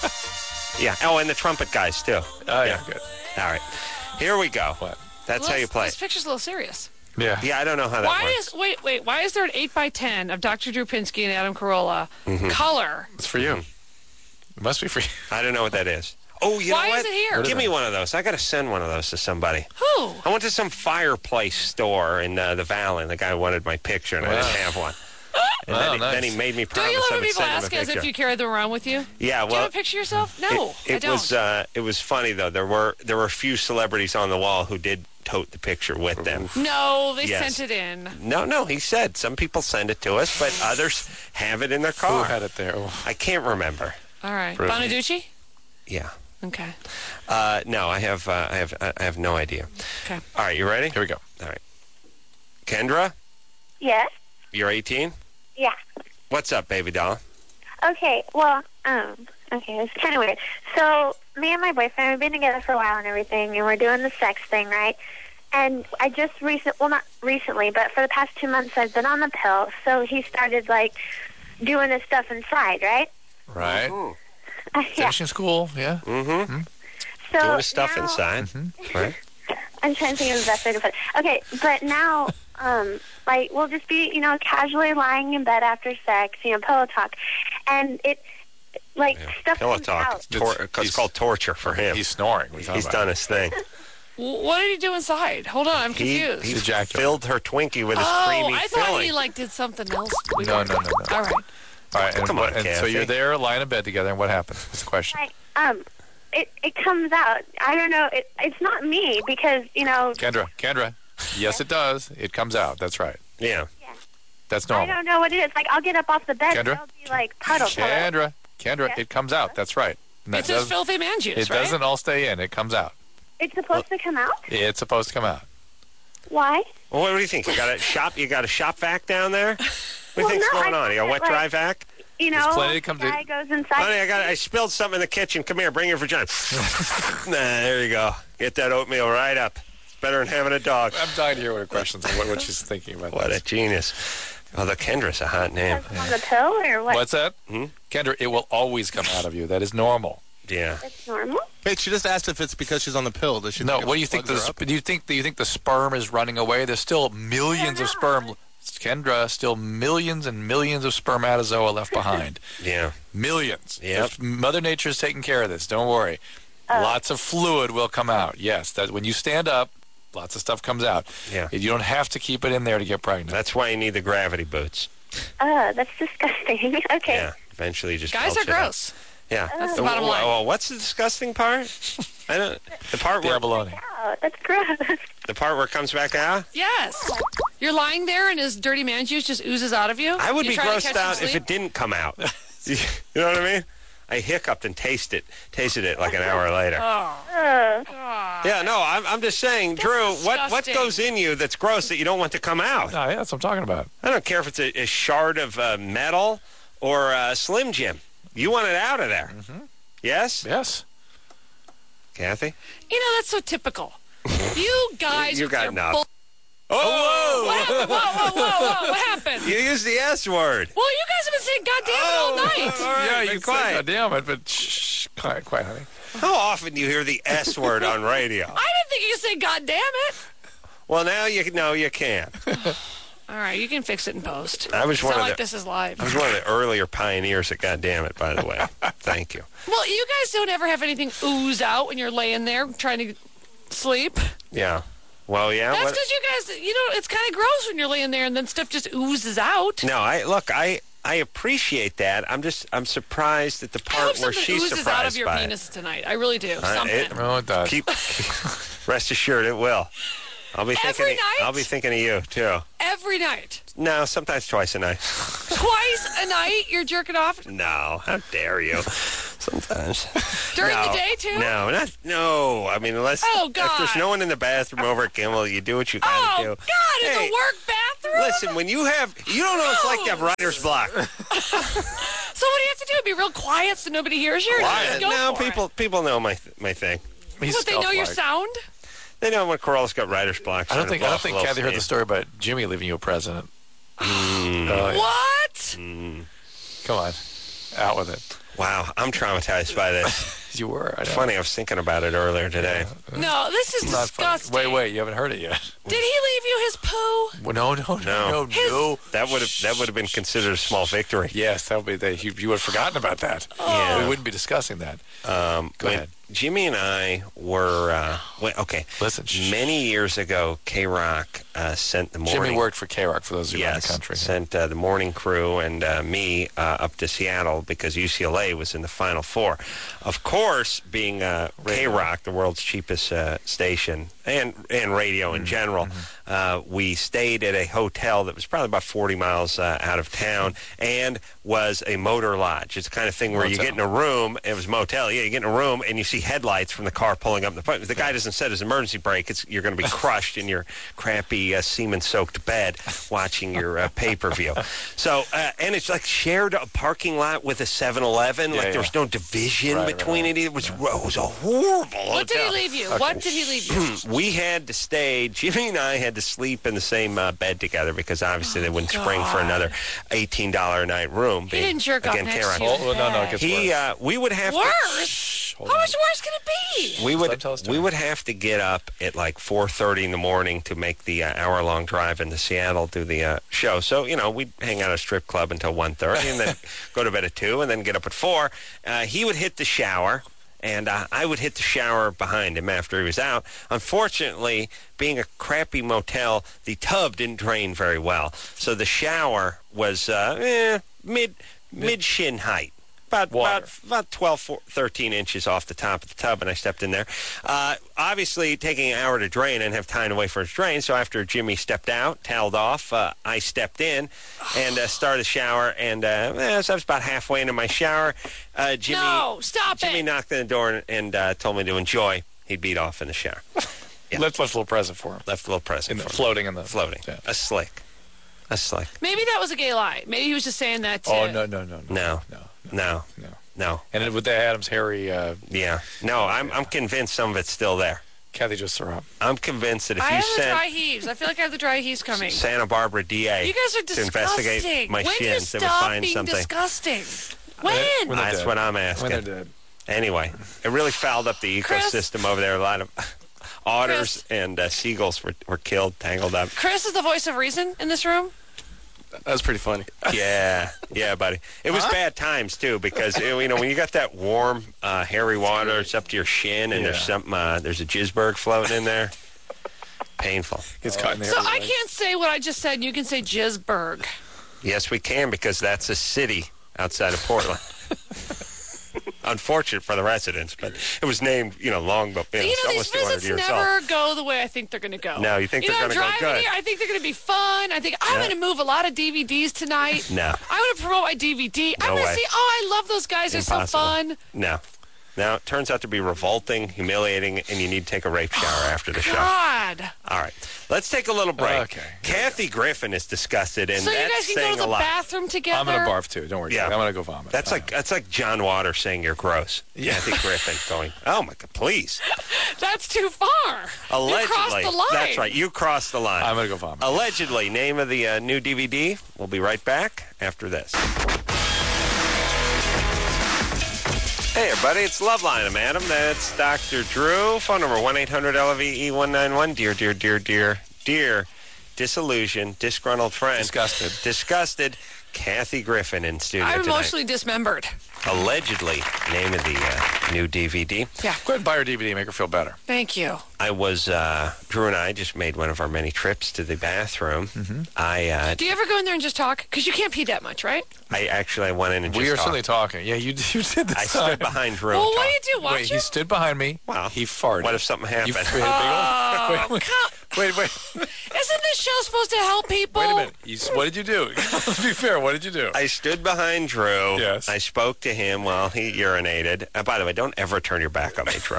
Yeah. Oh, and the trumpet guys, too. Oh, yeah, good. All right. Here we go. What? That's Well, how you this- play This it. picture's a little serious. Yeah. Yeah, I don't know how that Why works. is wait wait? Why is there an eight by ten of Doctor Drew Pinsky and Adam Carolla Mm-hmm. color? It's for you. It must be for you. I don't know what that is. Oh, you Why know what? is it here? What is Give me it? one of those. I got to send one of those to somebody. Who? I went to some fireplace store in uh, the Valley, and the guy wanted my picture, and I Wow. didn't have one. And Wow, then, he, nice. then he made me Don't promise you I love when would people send him a ask as picture. if you carry them around with you? Yeah, Do you well, have a picture of yourself? No, it, it I don't. was uh, it was funny though. There were there were a few celebrities on the wall who did tote the picture with them. no, they Yes. sent it in. No, no, he said some people send it to us, but others have it in their Who car. had it there? Oh. I can't remember. All right, Brilliant. Bonaducci. Yeah. Okay. Uh, no, I have uh, I have I have no idea. Okay. All right, you ready? Here we go. All right. Kendra, Yes. you're eighteen. Yeah. What's up, baby doll? Okay. Well, um, okay, it's kind of weird. So, me and my boyfriend, we've been together for a while and everything, and we're doing the sex thing, right? And I just recent, well, not recently, but for the past two months, I've been on the pill. So he started like doing his stuff inside, right? Right. Ooh. Uh, yeah. Finishing school, yeah. Mm-hmm. So Doing his stuff now- inside. Right? I'm trying to think of the best way to put it. Okay, but now, um, like, we'll just be, you know, casually lying in bed after sex, you know, pillow talk, and it, like, Yeah. stuff Pillow comes talk. out. It's, tor- it's He's- called torture for him. He's snoring. What are you talking He's about? done his thing. W- What did he do inside? Hold on, I'm He, confused. he Ejaculate. filled her Twinkie with his oh, creamy I thought filling. he like did something else. No, no, no, no. All right. All right, and, Come what- on, and so Kathy. you're there lying in bed together, and what happened? What's the question? Like, um, it, it comes out. I don't know. It, it's not me because, you know, Kendra, Kendra. Yes, it does. It comes out. That's right. Yeah. That's I normal. don't know what it is. Like, I'll get up off the bed and Kendra? it'll be like puddle, puddle. Kendra, Kendra, Yeah. it comes out. That's right. And that It's his does- filthy man juice, it right? doesn't all stay in. It comes out. It's supposed to come out? It's supposed to come out. Why? Well, what do you think? You got a shop? You got a shop vac down there? What do you Well, think's no, going I on? You got a wet thought, dry like- vac? You There's know, plenty to come the to- guy goes inside. Honey, I got. I spilled something in the kitchen. Come here, bring your vagina. nah, there you go. Get that oatmeal right up. It's better than having a dog. I'm dying to hear what her questions are, what, what she's thinking about What this. a genius. Oh, the Kendra's a hot name. on the pill or what? What's that? Hmm? Kendra, it will always come out of you. That is normal. Yeah. It's normal? Wait, she just asked if it's because she's on the pill. Does she No, think it what do you think? The, plugs her up? sp- do you think? Do you think the sperm is running away? There's still millions of sperm. Kendra, still millions and millions of spermatozoa left behind. Yeah. Millions. Yep. If Mother Nature's taking care of this. Don't worry. Lots of fluid will come out. Yes, that when you stand up, lots of stuff comes out. Yeah. You don't have to keep it in there to get pregnant. That's why you need the gravity boots. Uh, that's disgusting. Okay. Yeah. Eventually, you just Guys belch are it out. gross. Yeah. That's the bottom line. Oh, what's the disgusting part? I don't. The part where Diabolone. Oh, that's gross. the part where it comes back out. Yes. You're lying there and his dirty man juice just oozes out of you. I would You be try to grossed catch some out if sleep? it didn't come out. You know what I mean? I hiccuped and tasted it, tasted it like an hour later. Oh, Ugh. God. Yeah, no, I'm, I'm just saying, Drew, what, what disgusting. goes in you that's gross that you don't want to come out? Oh, yeah, that's what I'm talking about. I don't care if it's a, a shard of uh, metal or a Slim Jim. You want it out of there. Yes? Yes. Kathy? You know, that's so typical. You guys You with got your enough. bull- Oh, What happened? Whoa, whoa, whoa, whoa. What happened? you used the S word. Well, you guys have been saying goddamn it all night. all right, yeah, be you can say, quiet. God damn it, but shh, quiet, quiet, honey. How often do you hear the S word on radio? I didn't think you could say goddamn it. Well, now you know you can. All right, you can fix it in post. I was It's one not of like the- this is live. I was one of the earlier pioneers at goddamn it, by the way. Thank you. Well, you guys don't ever have anything ooze out when you're laying there trying to sleep. Yeah. Well, yeah. That's what- because you guys, you know, it's kind of gross when you're laying there and then stuff just oozes out. No, I look, I I appreciate that. I'm just I'm surprised at the I hope part where something she's oozes surprised out of your by penis tonight. I really do. Uh, Something. it- Oh, it does. it. Keep rest assured it will. I'll be Every thinking. night? I'll be thinking of you too. Every night. No, sometimes twice a night. Twice a night you're jerking off? No, how dare you? Sometimes. During no, the day, too? No, not no. I mean, unless Oh, if there's God. no one in the bathroom over at Kimmel, you do what you gotta Oh, do. God, in Hey, the work bathroom? Listen, when you have, you don't know what it's like to have writer's block. So what do you have to do? Be real quiet so nobody hears you? Or just go no, for it? people people know my my thing. He's What, they know your stealth-like. sound? They know when Corolla's got writer's block. I don't so think it I don't blows think a little Kathy heard the steam. story about Jimmy leaving you a present. Mm. Oh, yeah. What? Come on, out with it. Wow, I'm traumatized by this. You were. I know. Funny, I was thinking about it earlier today. No, this is It's not funny. disgusting. Wait, wait, you haven't heard it yet. Did he leave you his poo? Well, no, no, no, No. no, His- no. That would have that would have been considered a small victory. Yes, that would be. The, you, you would have forgotten about that. Yeah. We wouldn't be discussing that. Um, Go when ahead. Jimmy and I were uh, wait, okay. Listen, shh. Many years ago, K Rock uh, sent the morning. Jimmy worked for K Rock for those of you around Yes, the country. sent uh, the morning crew and uh, me uh, up to Seattle because U C L A was in the Final Four. Of course, being uh, K Rock, the world's cheapest uh, station, and and radio Mm-hmm. in general, uh, we stayed at a hotel that was probably about forty miles uh, out of town and was a motor lodge. It's the kind of thing where you Motel. get in a room. It was motel. Yeah, you get in a room and you see headlights from the car pulling up. The the guy doesn't set his emergency brake. It's you're going to be crushed in your crappy uh, semen-soaked bed watching your uh, pay-per-view. So uh, and it's like shared a parking lot with a seven eleven. Yeah, like yeah. there was no division Right, right, between right. it. It was it was a horrible What did hotel. he leave you? What did he leave you? We had to stay. Jimmy and I had to sleep in the same uh, bed together because obviously they wouldn't spring for God. another eighteen dollar a night room. He didn't jerk off again, next K-Rock. to you. Oh, well, no, no, it gets He, worse. uh, we would have Worse? Shh, hold How on. much worse can it be? to. We Let him would. tell his We story. would have to get up at like four thirty in the morning to make the uh, hour long drive into Seattle to the uh, show. So you know we'd hang out at a strip club until one thirty and then go to bed at two and then get up at four. Uh, he would hit the shower. And uh, I would hit the shower behind him after he was out. Unfortunately, being a crappy motel, the tub didn't drain very well. So the shower was uh, eh, mid mid shin height. About, Water. about about twelve, four, thirteen inches off the top of the tub, and I stepped in there. Uh, obviously, taking an hour to drain, I didn't have time to wait for it to drain, so after Jimmy stepped out, toweled off, uh, I stepped in and uh, started the shower, and uh, eh, so I was about halfway into my shower. Uh, Jimmy, No, stop Jimmy it. knocked on the door and, and uh, told me to enjoy. He'd beat off in the shower. Yeah. Left, left a little present for him. Left a little present In the, for me. floating in the Floating. Yeah. A slick. A slick. Maybe that was a gay lie. Maybe he was just saying that to... Oh no, no, no, no, No. no, No. no. No. And it, with the Adams Harry, uh, Yeah. No, I'm, I'm convinced some of it's still there. Kathy just threw up. I'm convinced that if I you have the dry sent heaves. I feel like I have the dry heaves coming. Santa Barbara D A You guys are to disgusting. investigate my when do you shins, they would stop find being something. disgusting? When? When they're That's dead. what I'm When asking. they're dead. Anyway, it really fouled up the Chris? ecosystem over there. A lot of otters Chris? and uh, seagulls were, were killed, tangled up. Chris is the voice of reason in this room? That's pretty funny. Yeah, yeah, buddy. It was bad times too because you know when you got that warm, uh, hairy water, it's up to your shin, and there's Yeah. something. Uh, there's a jizzberg floating in there. Painful. Gets caught in the So air. I can't say what I just said, and you can say Jizzburg. Yes, we can because that's a city outside of Portland. Unfortunate for the residents, but it was named, you know, long, but you know, You it's know, these almost two hundred visits years never old. go the way I think they're going to go. No, you think you they're know, gonna go I'm driving good. here. I think they're going to be fun. I think I'm Yeah. going to move a lot of D V Ds tonight. No. I'm going to promote my D V D. I'm No going way. to see, oh, I love those guys. They're so Impossible. fun. No. Now, it turns out to be revolting, humiliating, and you need to take a rape shower after the show. God. All right. Let's take a little break. Okay. Kathy Griffin is disgusted, and So you that's guys can go saying to a the lot. bathroom together? I'm gonna barf too. Don't worry. Yeah. Kathy. I'm gonna go vomit. That's Uh, like that's like John Waters saying you're gross. Yeah. Kathy Griffin going, oh my God, please. That's too far. Allegedly. You crossed the line. That's right. You crossed the line. I'm gonna go vomit. Allegedly, name of the uh, new D V D. We'll be right back after this. Hey, everybody, it's Loveline. I'm Adam. That's Doctor Drew. Phone number one eight hundred L V E one nine one. Dear, dear, dear, dear, dear, disillusioned, disgruntled friend. Disgusted. Disgusted. Kathy Griffin in studio I'm tonight. emotionally dismembered. allegedly name of the uh, new D V D. Go ahead and buy her D V D. Make her feel better. Thank you. I was, uh, Drew and I just made one of our many trips to the bathroom. Mm-hmm. I, uh, Do you ever go in there and just talk? Because you can't pee that much, right? I actually I went in and We just are talked. certainly talking. Yeah, you, you did this I time. stood behind Drew. Well, and what do talked. you do? Watch Wait, he him? stood behind me. Wow. He farted. What if something happened? You, wait, wait, wait, Come- wait, wait, Isn't this show supposed to help people? wait a minute. You, what did you do? Let's be fair. What did you do? I stood behind Drew. Yes. I spoke to him while he urinated. Uh, by the way, don't ever turn your back on me, Drew.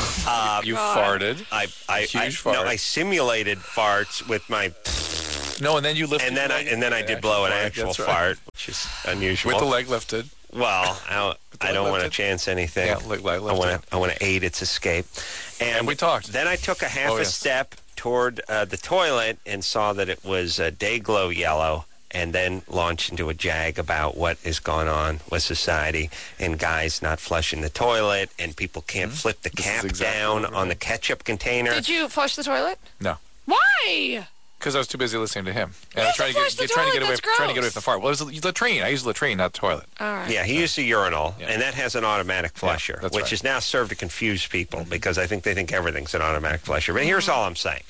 Uh, you farted. I, I, Huge I, fart. No, I simulated farts with my, No, and then you lifted. and then your I leg. and then I did blow an fart. actual That's right. fart, which is unusual. With the leg lifted. Well, I, the I leg don't want to lifted? chance anything. Yeah, leg, leg I lifted. want to I want to aid its escape. And, And we talked. Then I took a half Oh, a yes. step toward uh, the toilet and saw that it was uh, day glow yellow, and then launched into a jag about what is going on with society and guys not flushing the toilet, and people can't flip the Mm-hmm. This is cap exactly down what we're on the doing. ketchup container. Did you flush the toilet? No. Why? Because I was too busy listening to him. And I You was trying to flush get, the trying to get toilet, away, that's trying to get away gross. from the fart. Well, it was the latrine. I used the latrine, not the toilet. All right. Yeah, he used a urinal, Yeah. and that has an automatic flusher, that's which right. is now served to confuse people because I think they think everything's an automatic flusher. But here's all I'm saying.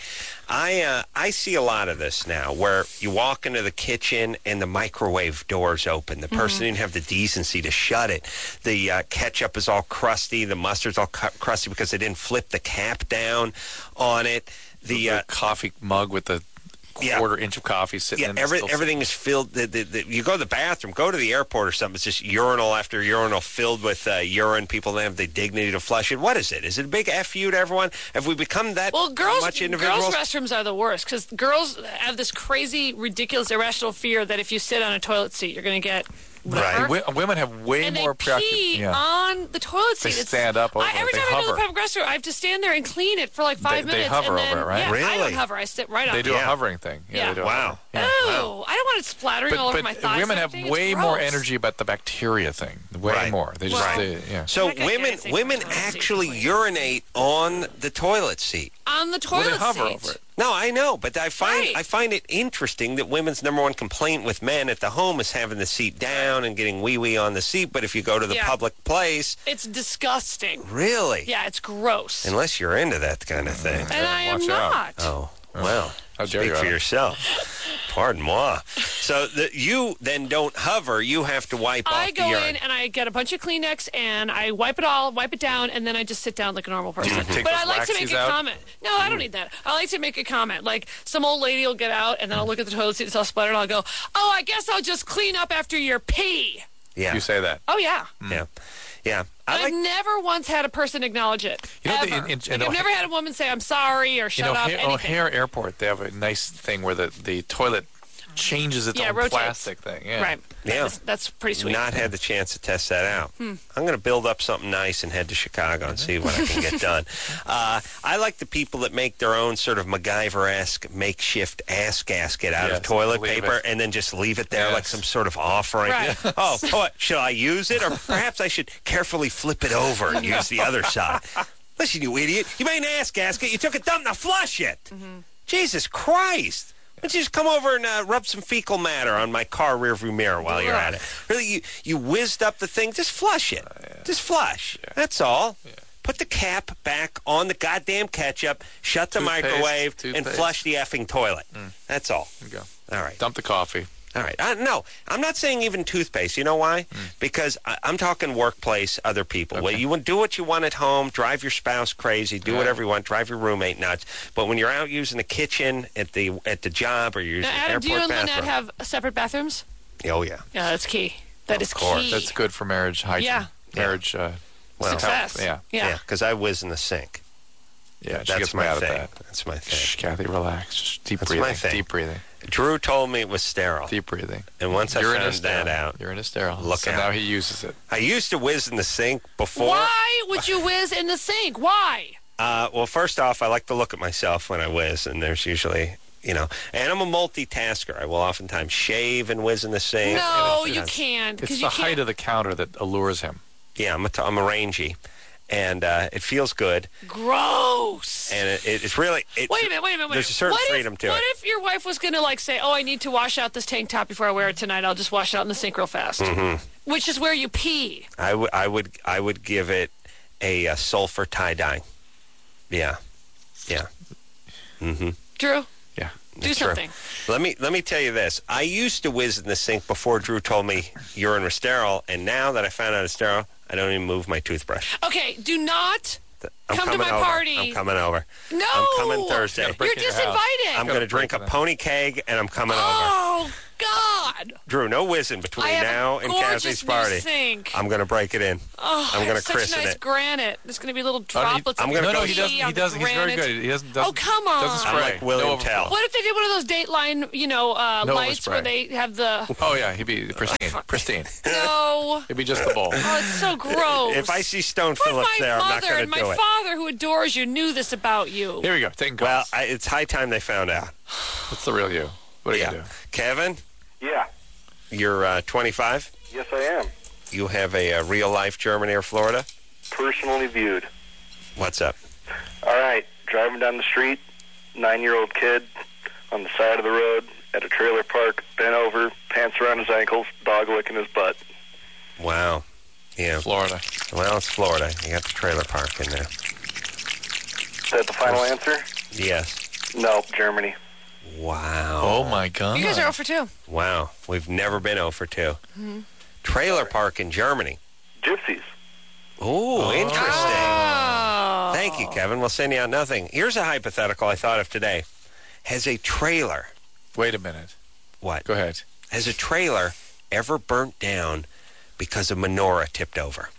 I uh, I see a lot of this now where you walk into the kitchen and the microwave door's open. The person didn't have the decency to shut it. The uh, ketchup is all crusty. The mustard's all cu- crusty because they didn't flip the cap down on it. The, The uh, coffee mug with the Yeah. quarter inch of coffee sitting yeah, in every, still everything is filled. The, the, the, you go to the bathroom, go to the airport or something. It's just urinal after urinal filled with uh, urine. People don't have the dignity to flush it. What is it? Is it a big F you to everyone? Have we become that Well, girls, much individuals? girls' restrooms are the worst because girls have this crazy, ridiculous, irrational fear that if you sit on a toilet seat, you're going to get whatever. Right. Wi- women have way and more they preoccupied. pee Yeah. on the toilet seat. They It's- stand up over I, it. every They time I go to the hover. public restroom, I have to stand there and clean it for like five They- they minutes. hover and then, over it, right? Yeah, I Really? don't hover. I sit right on They it. do Yeah. a hovering thing. Yeah, Yeah. they do a Wow. hovering. Ooh, Yeah. I don't want it splattering all But, over my but thighs. women and have everything. It's way more gross. energy about the bacteria thing. Way Right. more. They just, Well- they, yeah. So Like I women can't say women toilet seat actually completely. urinate on the toilet seat. on the Well, toilet they hover seat. over it. No, I know, but I find Right. I find it interesting that women's number one complaint with men at the home is having the seat down and getting wee wee on the seat. But if you go to the Yeah. public place, It's disgusting. really, Yeah, it's gross. unless you're into that kind of thing. and I am Watch out. not. Oh, well, How dare speak you, for Adam. yourself. Pardon moi. So the, you then don't hover. You have to wipe I off go the urine. in and I get a bunch of Kleenex and I wipe it all, wipe it down, and then I just sit down like a normal person. Take But those I like to make laxies a out? comment. No, I don't need that. I like to make a comment. Like some old lady will get out and then I'll look at the toilet seat, it's all splattered, and I'll go, "Oh, I guess I'll just clean up after your pee." yeah, You say that. Oh yeah. yeah, yeah. I I've like. never once had a person acknowledge it. You know, ever. the- in- in- Like, in I've O'Ha- never had a woman say, "I'm sorry" or In "shut up." O'Hare, Anything. O'Hare Airport, they have a nice thing where the, the toilet changes its Yeah, own rotates. plastic thing. Yeah. Right. Yeah. That's, that's pretty sweet. Not had the chance to test that out. Hmm. I'm going to build up something nice and head to Chicago and see what I can get done. Uh, I like the people that make their own sort of MacGyver-esque makeshift ass gasket out Yes, of toilet leave paper it. and then just leave it there Yes. like some sort of offering. Right. Oh, what, should I use it? Or perhaps I should carefully flip it over and use the other side. Listen, you idiot. You made an ass gasket. You took a dump. Now flush it. Mm-hmm. Jesus Christ. Why don't you just come over and uh, rub some fecal matter on my car rearview mirror while you're at it? Really, you, you whizzed up the thing. Just flush it. Just flush. That's all. Put the cap back on the goddamn ketchup, shut the Toothpaste, microwave, and toothpaste. flush the effing toilet. That's all. There you go. All right. Dump the coffee. All right. Uh, no, I'm not saying even toothpaste. You know why? Because I, I'm talking workplace, other people. Well, Okay. you want do what you want at home, drive your spouse crazy, do Yeah. whatever you want, drive your roommate nuts. But when you're out using the kitchen at the at the job or you're using Now, the Adam, airport do you and bathroom, Lynette have separate bathrooms? oh yeah, Yeah, that's key. That is course. key. That's good for marriage hygiene. Yeah. Marriage uh, Well, Success. health. Yeah. Yeah. yeah, because I whiz in the sink. Yeah. She That's gets my mad thing. at that. That's my Shh, thing. Kathy, relax. Just deep That's breathing. my thing. Deep breathing. Drew told me it was sterile, Deep breathing. and once I You're in a found sterile. that out, You're in a sterile. Look so out. now he uses it. I used to whiz in the sink before. Why would you whiz in the sink? Why? Uh, well, first off, I like to look at myself when I whiz, and there's usually, you know, and I'm a multitasker. I will oftentimes shave and whiz in the sink. No, and you it's- can't. 'cause It's you the height can't. of the counter that allures him. Yeah, I'm a, t- I'm a rangy. and uh, it feels good. Gross. And it, it, it's really... It, Wait a minute, wait a minute, wait a There's minute. a certain what freedom if, to what it. What if your wife was going to, like, say, oh, I need to wash out this tank top before I wear it tonight. I'll just wash it out in the sink real fast. Mm-hmm. Which is where you pee. I would, I would, I would give it a, uh sulfur tie-dye. Yeah. Yeah. Mm-hmm. Drew? Yeah. Do It's true. something. Let me let me tell you this. I used to whiz in the sink before Drew told me urine was sterile, and now that I found out it's sterile, I don't even move my toothbrush. Okay, do not I'm come to coming my over. party. I'm coming over. No! I'm coming Thursday. Gotta break You're in your house. disinvited. I'm going to drink a break it. pony keg, and I'm coming over. Oh, God. Drew, no whizzing between I have now a and gorgeous Cassie's new party. sink. I'm going to break it in. Oh, I'm I gonna have such christen nice it. granite. There's going to be little Oh, he- droplets I'm of gonna No, no, go- he does. pee He on the does. He's very granite. good. He doesn't. doesn't Oh, come on. Doesn't I'm spray. like William no Tell. overflow. What if they did one of those Dateline, you know, uh, No lights where overspray. they have the... Oh yeah, he'd be pristine. Pristine. No. It'd be just the bowl. Oh, it's so gross. If I see Stone What if Phillips my there, I'm not mother going and to my do it. father, who adores you, knew this about you? Here we go. Taking Well, calls. I, it's high time they found out. What's the real you? What are you Yeah. gonna do? Kevin, Yeah. you're uh, twenty-five. Yes, I am. You have a, uh real-life Germany or Florida. Personally viewed. What's up? All right. Driving down the street, nine-year-old kid on the side of the road at a trailer park, bent over, pants around his ankles, dog licking his butt. Wow. Yeah. Florida. Well, it's Florida. You got the trailer park in there. Is that the final answer? Yes. No, Germany. Wow. Oh my God. You guys are zero for two. Wow. We've never been zero for two. Mm-hmm. Trailer park in Germany. Gypsies. Ooh, interesting. Oh. Thank you, Kevin. We'll send you out nothing. Here's a hypothetical I thought of today. Has a trailer, Wait a minute. what? Go ahead. Has a trailer ever burnt down because a menorah tipped over?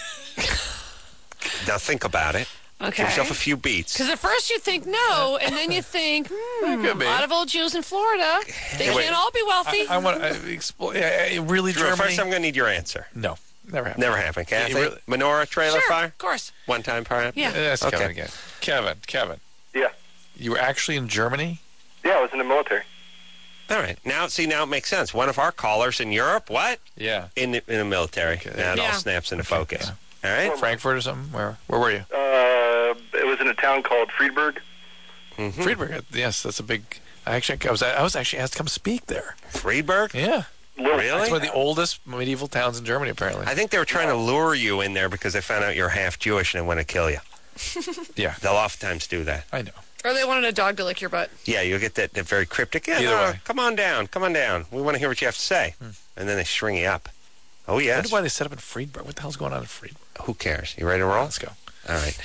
Now think about it. Okay. Give yourself a few beats. Because at first you think no, and then you think, hmm, could a be. lot of old Jews in Florida. They Wait. can't all be wealthy. I, I want to explain. Uh, really, Drew, Germany? first I'm going to need your answer. No, never happened. Never happened. Kathy? really- Menorah trailer sure, fire? of course. One time, perhaps? Yeah. Uh, That's Okay. Kevin again. Kevin, Kevin, Yeah. you were actually in Germany? Yeah, I was in the military. All right. Now, see, now it makes sense. One of our callers in Europe, what? Yeah. In the, in the military. Okay. Now it all Yeah. snaps into focus. All right? Frankfurt or something? Where Where were you? Uh, it was in a town called Friedberg. Mm-hmm. Friedberg. Yes, that's a big. I actually, I was, I was actually asked to come speak there. Friedberg? Yeah, Really? it's one of the oldest medieval towns in Germany, apparently. I think they were trying to lure you in there because they found out you're half Jewish and they want to kill you. Yeah, They'll oftentimes do that. I know. Or they wanted a dog to lick your butt. Yeah, you'll get that, that very cryptic. Yeah, Either no, way. come on down. Come on down. We want to hear what you have to say. And then they string you up. Oh, I yes. wonder why they set up in Friedberg. What the hell's going on in Friedberg? Who cares? You ready to roll? Let's go. All right.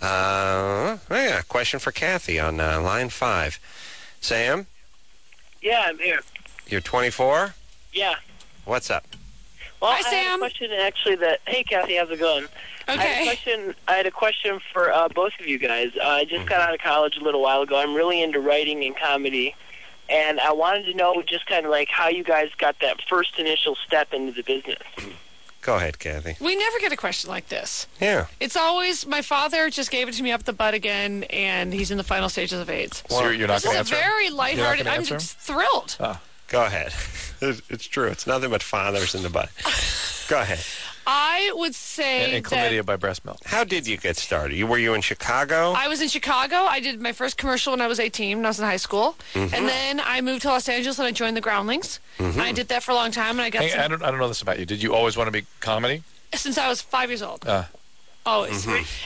Uh, oh yeah, question for Kathy on uh, line five. Sam, Yeah, I'm here. you're twenty-four? Yeah. What's up? Well, Hi, I had Sam. a question actually that. Hey, Kathy, how's it going? I had a Okay. question. I had a question for uh, both of you guys. Uh, I just got out of college a little while ago. I'm really into writing and comedy, and I wanted to know just kind of like how you guys got that first initial step into the business. Go ahead, Kathy. We never get a question like this. Yeah. It's always, my father just gave it to me up the butt again, and he's in the final stages of AIDS. So you're, you're not This going to is a answer? very You're not lighthearted, gonna I'm answer? just thrilled. Go ahead. It's true. It's nothing but fathers in the butt. Go ahead. I would say And, and that chlamydia by breast milk. How did you get started? You Were you in Chicago? I was in Chicago. I did my first commercial when I was eighteen, when I was in high school. Mm-hmm. And then I moved to Los Angeles and I joined the Groundlings. Mm-hmm. I did that for a long time, and I got Hey, some, I don't, I don't know this about you. Did you always want to be comedy? since I was five years old. Uh, Always.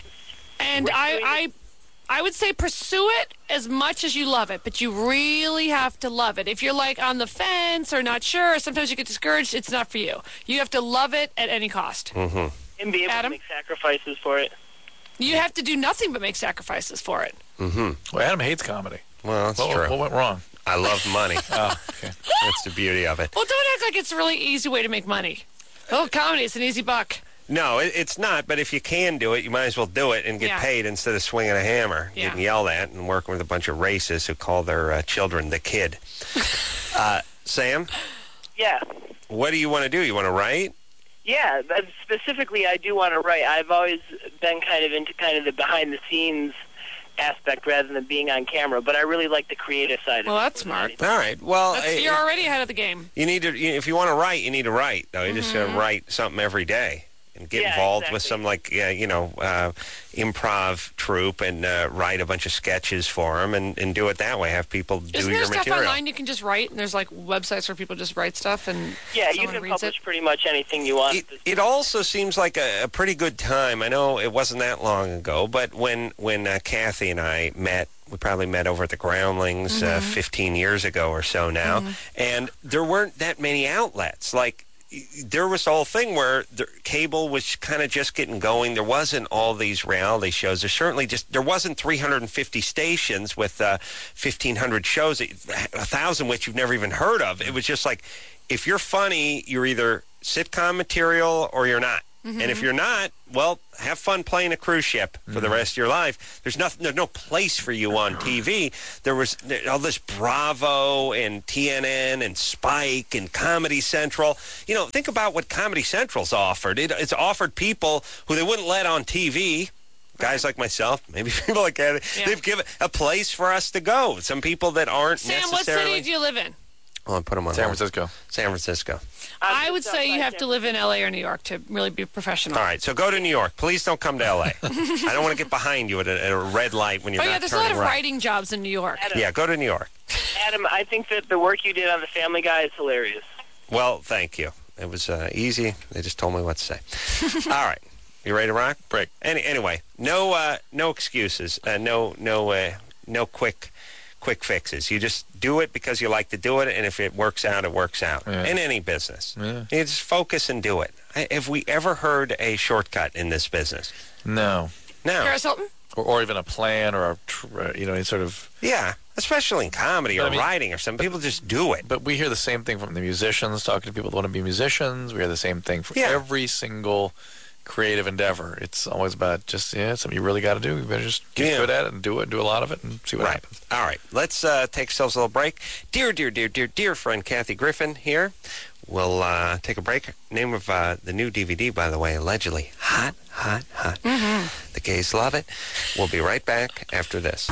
And I, I, I would say pursue it as much as you love it, but you really have to love it. If you're like on the fence or not sure, sometimes you get discouraged, it's not for you. You have to love it at any cost. Mm-hmm. And be able Adam? to make sacrifices for it. You have to do nothing but make sacrifices for it. Mm-hmm. well, Adam hates comedy. Well, that's What, true. what went wrong? I love money. Oh, okay. That's the beauty of it. Well, don't act like it's a really easy way to make money. Oh, comedy, it's an easy buck. No, it, it's not. But if you can do it, you might as well do it and get Yeah. paid instead of swinging a hammer, Yeah. getting yelled at, and working with a bunch of racists who call their uh, children the kid. uh, Sam, Yeah. what do you want to do? You want to write? Yeah, but specifically, I do want to write. I've always been kind of into kind of the behind-the-scenes aspect rather than being on camera, but I really like the creative side Well, of it. that's smart. All right. Well, That's, uh, you're already ahead of the game. you need to. You, if you want to write, you need to write. Though you just got to write something every day. and get Yeah, involved with exactly. some, like, uh, you know, uh, improv troupe and uh, write a bunch of sketches for them and, and do it that way. Have people do Isn't your there stuff material. online you can just write? And there's like websites where people just write stuff and Yeah, you someone can reads publish it. pretty much anything you want. It, it also seems like a, a pretty good time. I know it wasn't that long ago, but when when uh, Kathy and I met, we probably met over at the Groundlings uh, fifteen years ago or so now, and there weren't that many outlets. Like, y- there was the whole thing where the cable was kind of just getting going. There wasn't all these reality shows. There certainly just there wasn't three hundred fifty stations with uh, fifteen hundred shows, a thousand which you've never even heard of. It was just like, if you're funny, you're either sitcom material or you're not. And if you're not, well, have fun playing a cruise ship for the rest of your life. There's nothing. There's no place for you on T V. There was there, all this Bravo and T N N and Spike and Comedy Central. You know, think about what Comedy Central's offered. It, it's offered people who they wouldn't let on T V. Guys like myself, maybe people like that. Yeah. They've given a place for us to go. Some people that aren't Sam, what necessarily. city do you live in? Oh, put them on San hold. Francisco. San Francisco. I would say you have to live in L A or New York to really be professional. All right, so go to New York. Please don't come to L A. I don't want to get behind you at a, at a red light when you're Oh not yeah, there's a turning lot of right. writing jobs in New York. Yeah, go to New York. Adam, I think that the work you did on The Family Guy is hilarious. Well, thank you. It was uh, easy. They just told me what to say. All right, you ready to rock? Break. Any, anyway, no uh, no excuses. Uh, no no uh, no quick quick fixes. You just do it because you like to do it, and if it works out, it works out. Yeah. In any business, Yeah. you just focus and do it. I- Have we ever heard a shortcut in this business? No. No. Paris Hilton? Or, or even a plan or a, tr- uh, you know, any sort of... Yeah, especially in comedy But or I mean- writing or something. People just do it. But we hear the same thing from the musicians, talking to people that want to be musicians. We hear the same thing for Yeah. every single creative endeavor. It's always about just, yeah, it's something you really got to do. You better just get Yeah. good at it and do it, do a lot of it, and see what Right. happens. All right. Let's uh, take ourselves a little break. Dear, dear, dear, dear, dear friend Kathy Griffin here. We'll uh, take a break. Name of uh, the new D V D, by the way, allegedly hot, hot, hot. The gays love it. We'll be right back after this.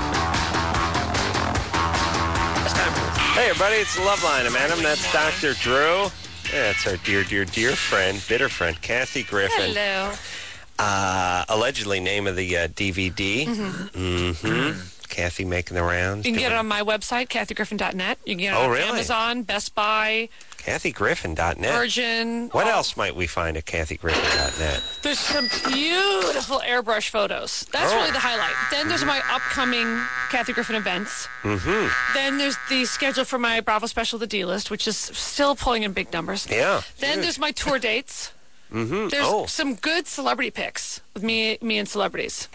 It's time for- Hey, everybody. It's the Love Line. I'm Adam. That's Doctor Drew. Yeah, that's our dear, dear, dear friend, bitter friend, Kathy Griffin. Hello. Uh, allegedly, name of the uh, D V D. Mm-hmm. Kathy making the rounds. You can get it doing- on my website, kathy griffin dot net. You can get it Oh, on really? Amazon, Best Buy, Kathy Griffin dot net. Virgin. What all- else might we find at Kathy Griffin dot net? There's some beautiful airbrush photos. That's Oh. really the highlight. Then there's my upcoming Kathy Griffin events. Mm-hmm. Then there's the schedule for my Bravo special, The D-List, which is still pulling in big numbers. Yeah. Then there's my tour dates. Mm-hmm. There's Oh. some good celebrity pics with me, me and celebrities.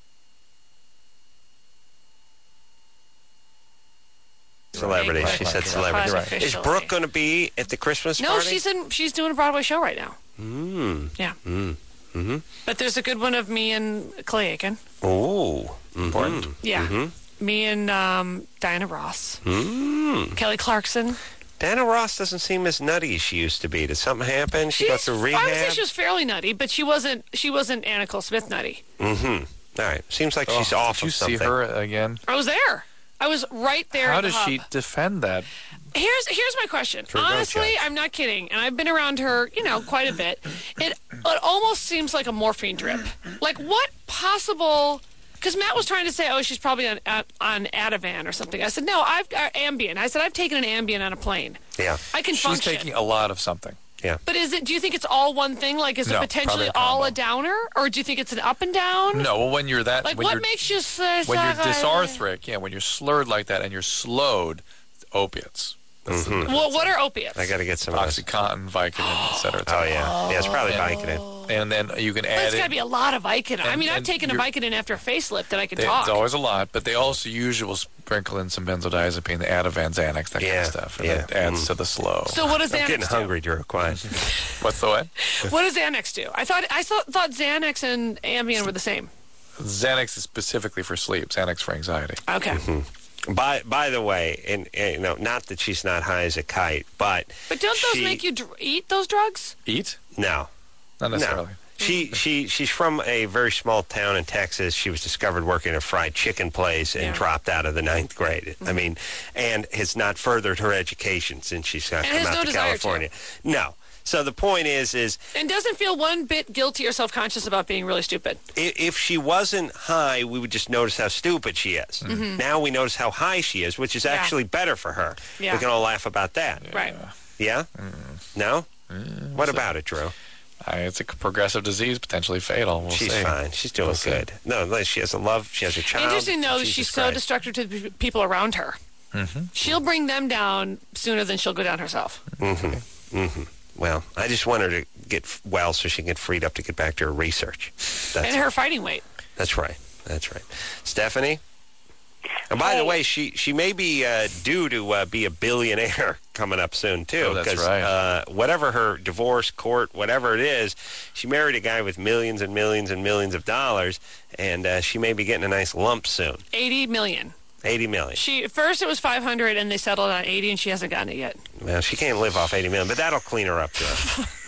Celebrity. Right, She right, said right. celebrity. Right. Is Brooke going to be at the Christmas No, party? she's in. She's doing a Broadway show right now. Mm. Yeah. Mm. Mm-hmm. But there's a good one of me and Clay Aiken. Oh. Important. Yeah. Mm-hmm. Me and um, Diana Ross. Mm. Kelly Clarkson. Dana Ross doesn't seem as nutty as she used to be. Did something happen? She got She's- through I would say rehab? she was fairly nutty, but she wasn't. She wasn't Anna Nicole Smith nutty. Mm-hmm. All right. Seems like Oh, she's off Did you of something. see her again? I was there. I was right there. How at the does hub. she defend that? Here's here's my question. Sure, don't Honestly, judge. I'm not kidding, and I've been around her, you know, quite a bit. It it almost seems like a morphine drip. Like what possible? Because Matt was trying to say, oh, she's probably on on Ativan or something. I said, no, I've uh, Ambien. I said I've taken an Ambien on a plane. Yeah. I can She's function. taking a lot of something. But is it? Do you think it's all one thing? Like, is No, it potentially probably a all combo. a downer, or do you think it's an up and down? No, well, when you're that, Like, when what you're makes you say when you're dysarthric, yeah, when you're slurred like that and you're slowed, opiates. That's Mhm. Well, what are opiates? I got to get some of this. OxyContin, Vicodin, et cetera, et Oh, cetera. yeah. Yeah, it's probably And- Vicodin. And then you can But add it's got to in. be a lot of Vicodin. I And- mean, I've and taken a you're- Vicodin after a facelift, and I can They, talk. it's always a lot, but they also usually will sprinkle in some benzodiazepine, the Ativan, Xanax, that kind Yeah, of stuff, and yeah. it adds Mm. to the slow. So what does I'm Xanax getting do? hungry, Drew. Quiet. What's the way? What does Xanax do? I thought I thought, thought Xanax and Ambien were the same. Xanax is specifically for sleep. Xanax for anxiety. Okay, By by the way, and, and, you know, not that she's not high as a kite, but but don't those she- make you dr- eat those drugs? Eat? no, Not necessarily. no. She she she's from a very small town in Texas. She was discovered working at a fried chicken place and Yeah. dropped out of the ninth grade. I mean, and has not furthered her education since she's uh, And come has out no to desire to. California. No. So the point is, is And doesn't feel one bit guilty or self-conscious about being really stupid. i- if she wasn't high, we would just notice how stupid she is. Now we notice how high she is, which is Yeah. actually better for her. Yeah. We can all laugh about that. Right. Yeah? No? What about it, Drew? Uh, it's a progressive disease, potentially fatal. We'll She's see. fine. She's doing We'll see. good. No, like, she has a love. She has a child. Interesting, though, that Jesus she's so Christ. destructive to the people around her. She'll bring them down sooner than she'll go down herself. Well, I just want her to get f- well so she can get freed up to get back to her research. That's And her fighting weight. That's right. That's right. Stephanie? And by the way, she, she may be uh, due to uh, be a billionaire coming up soon, too. Oh, that's 'cause, right. Uh, whatever her divorce, court, whatever it is, she married a guy with millions and millions and millions of dollars, and uh, she may be getting a nice lump soon. eighty million. eighty million. She first it was five hundred and they settled on eighty and she hasn't gotten it yet. Well, she can't live off eighty million, but that'll clean her up, Joe.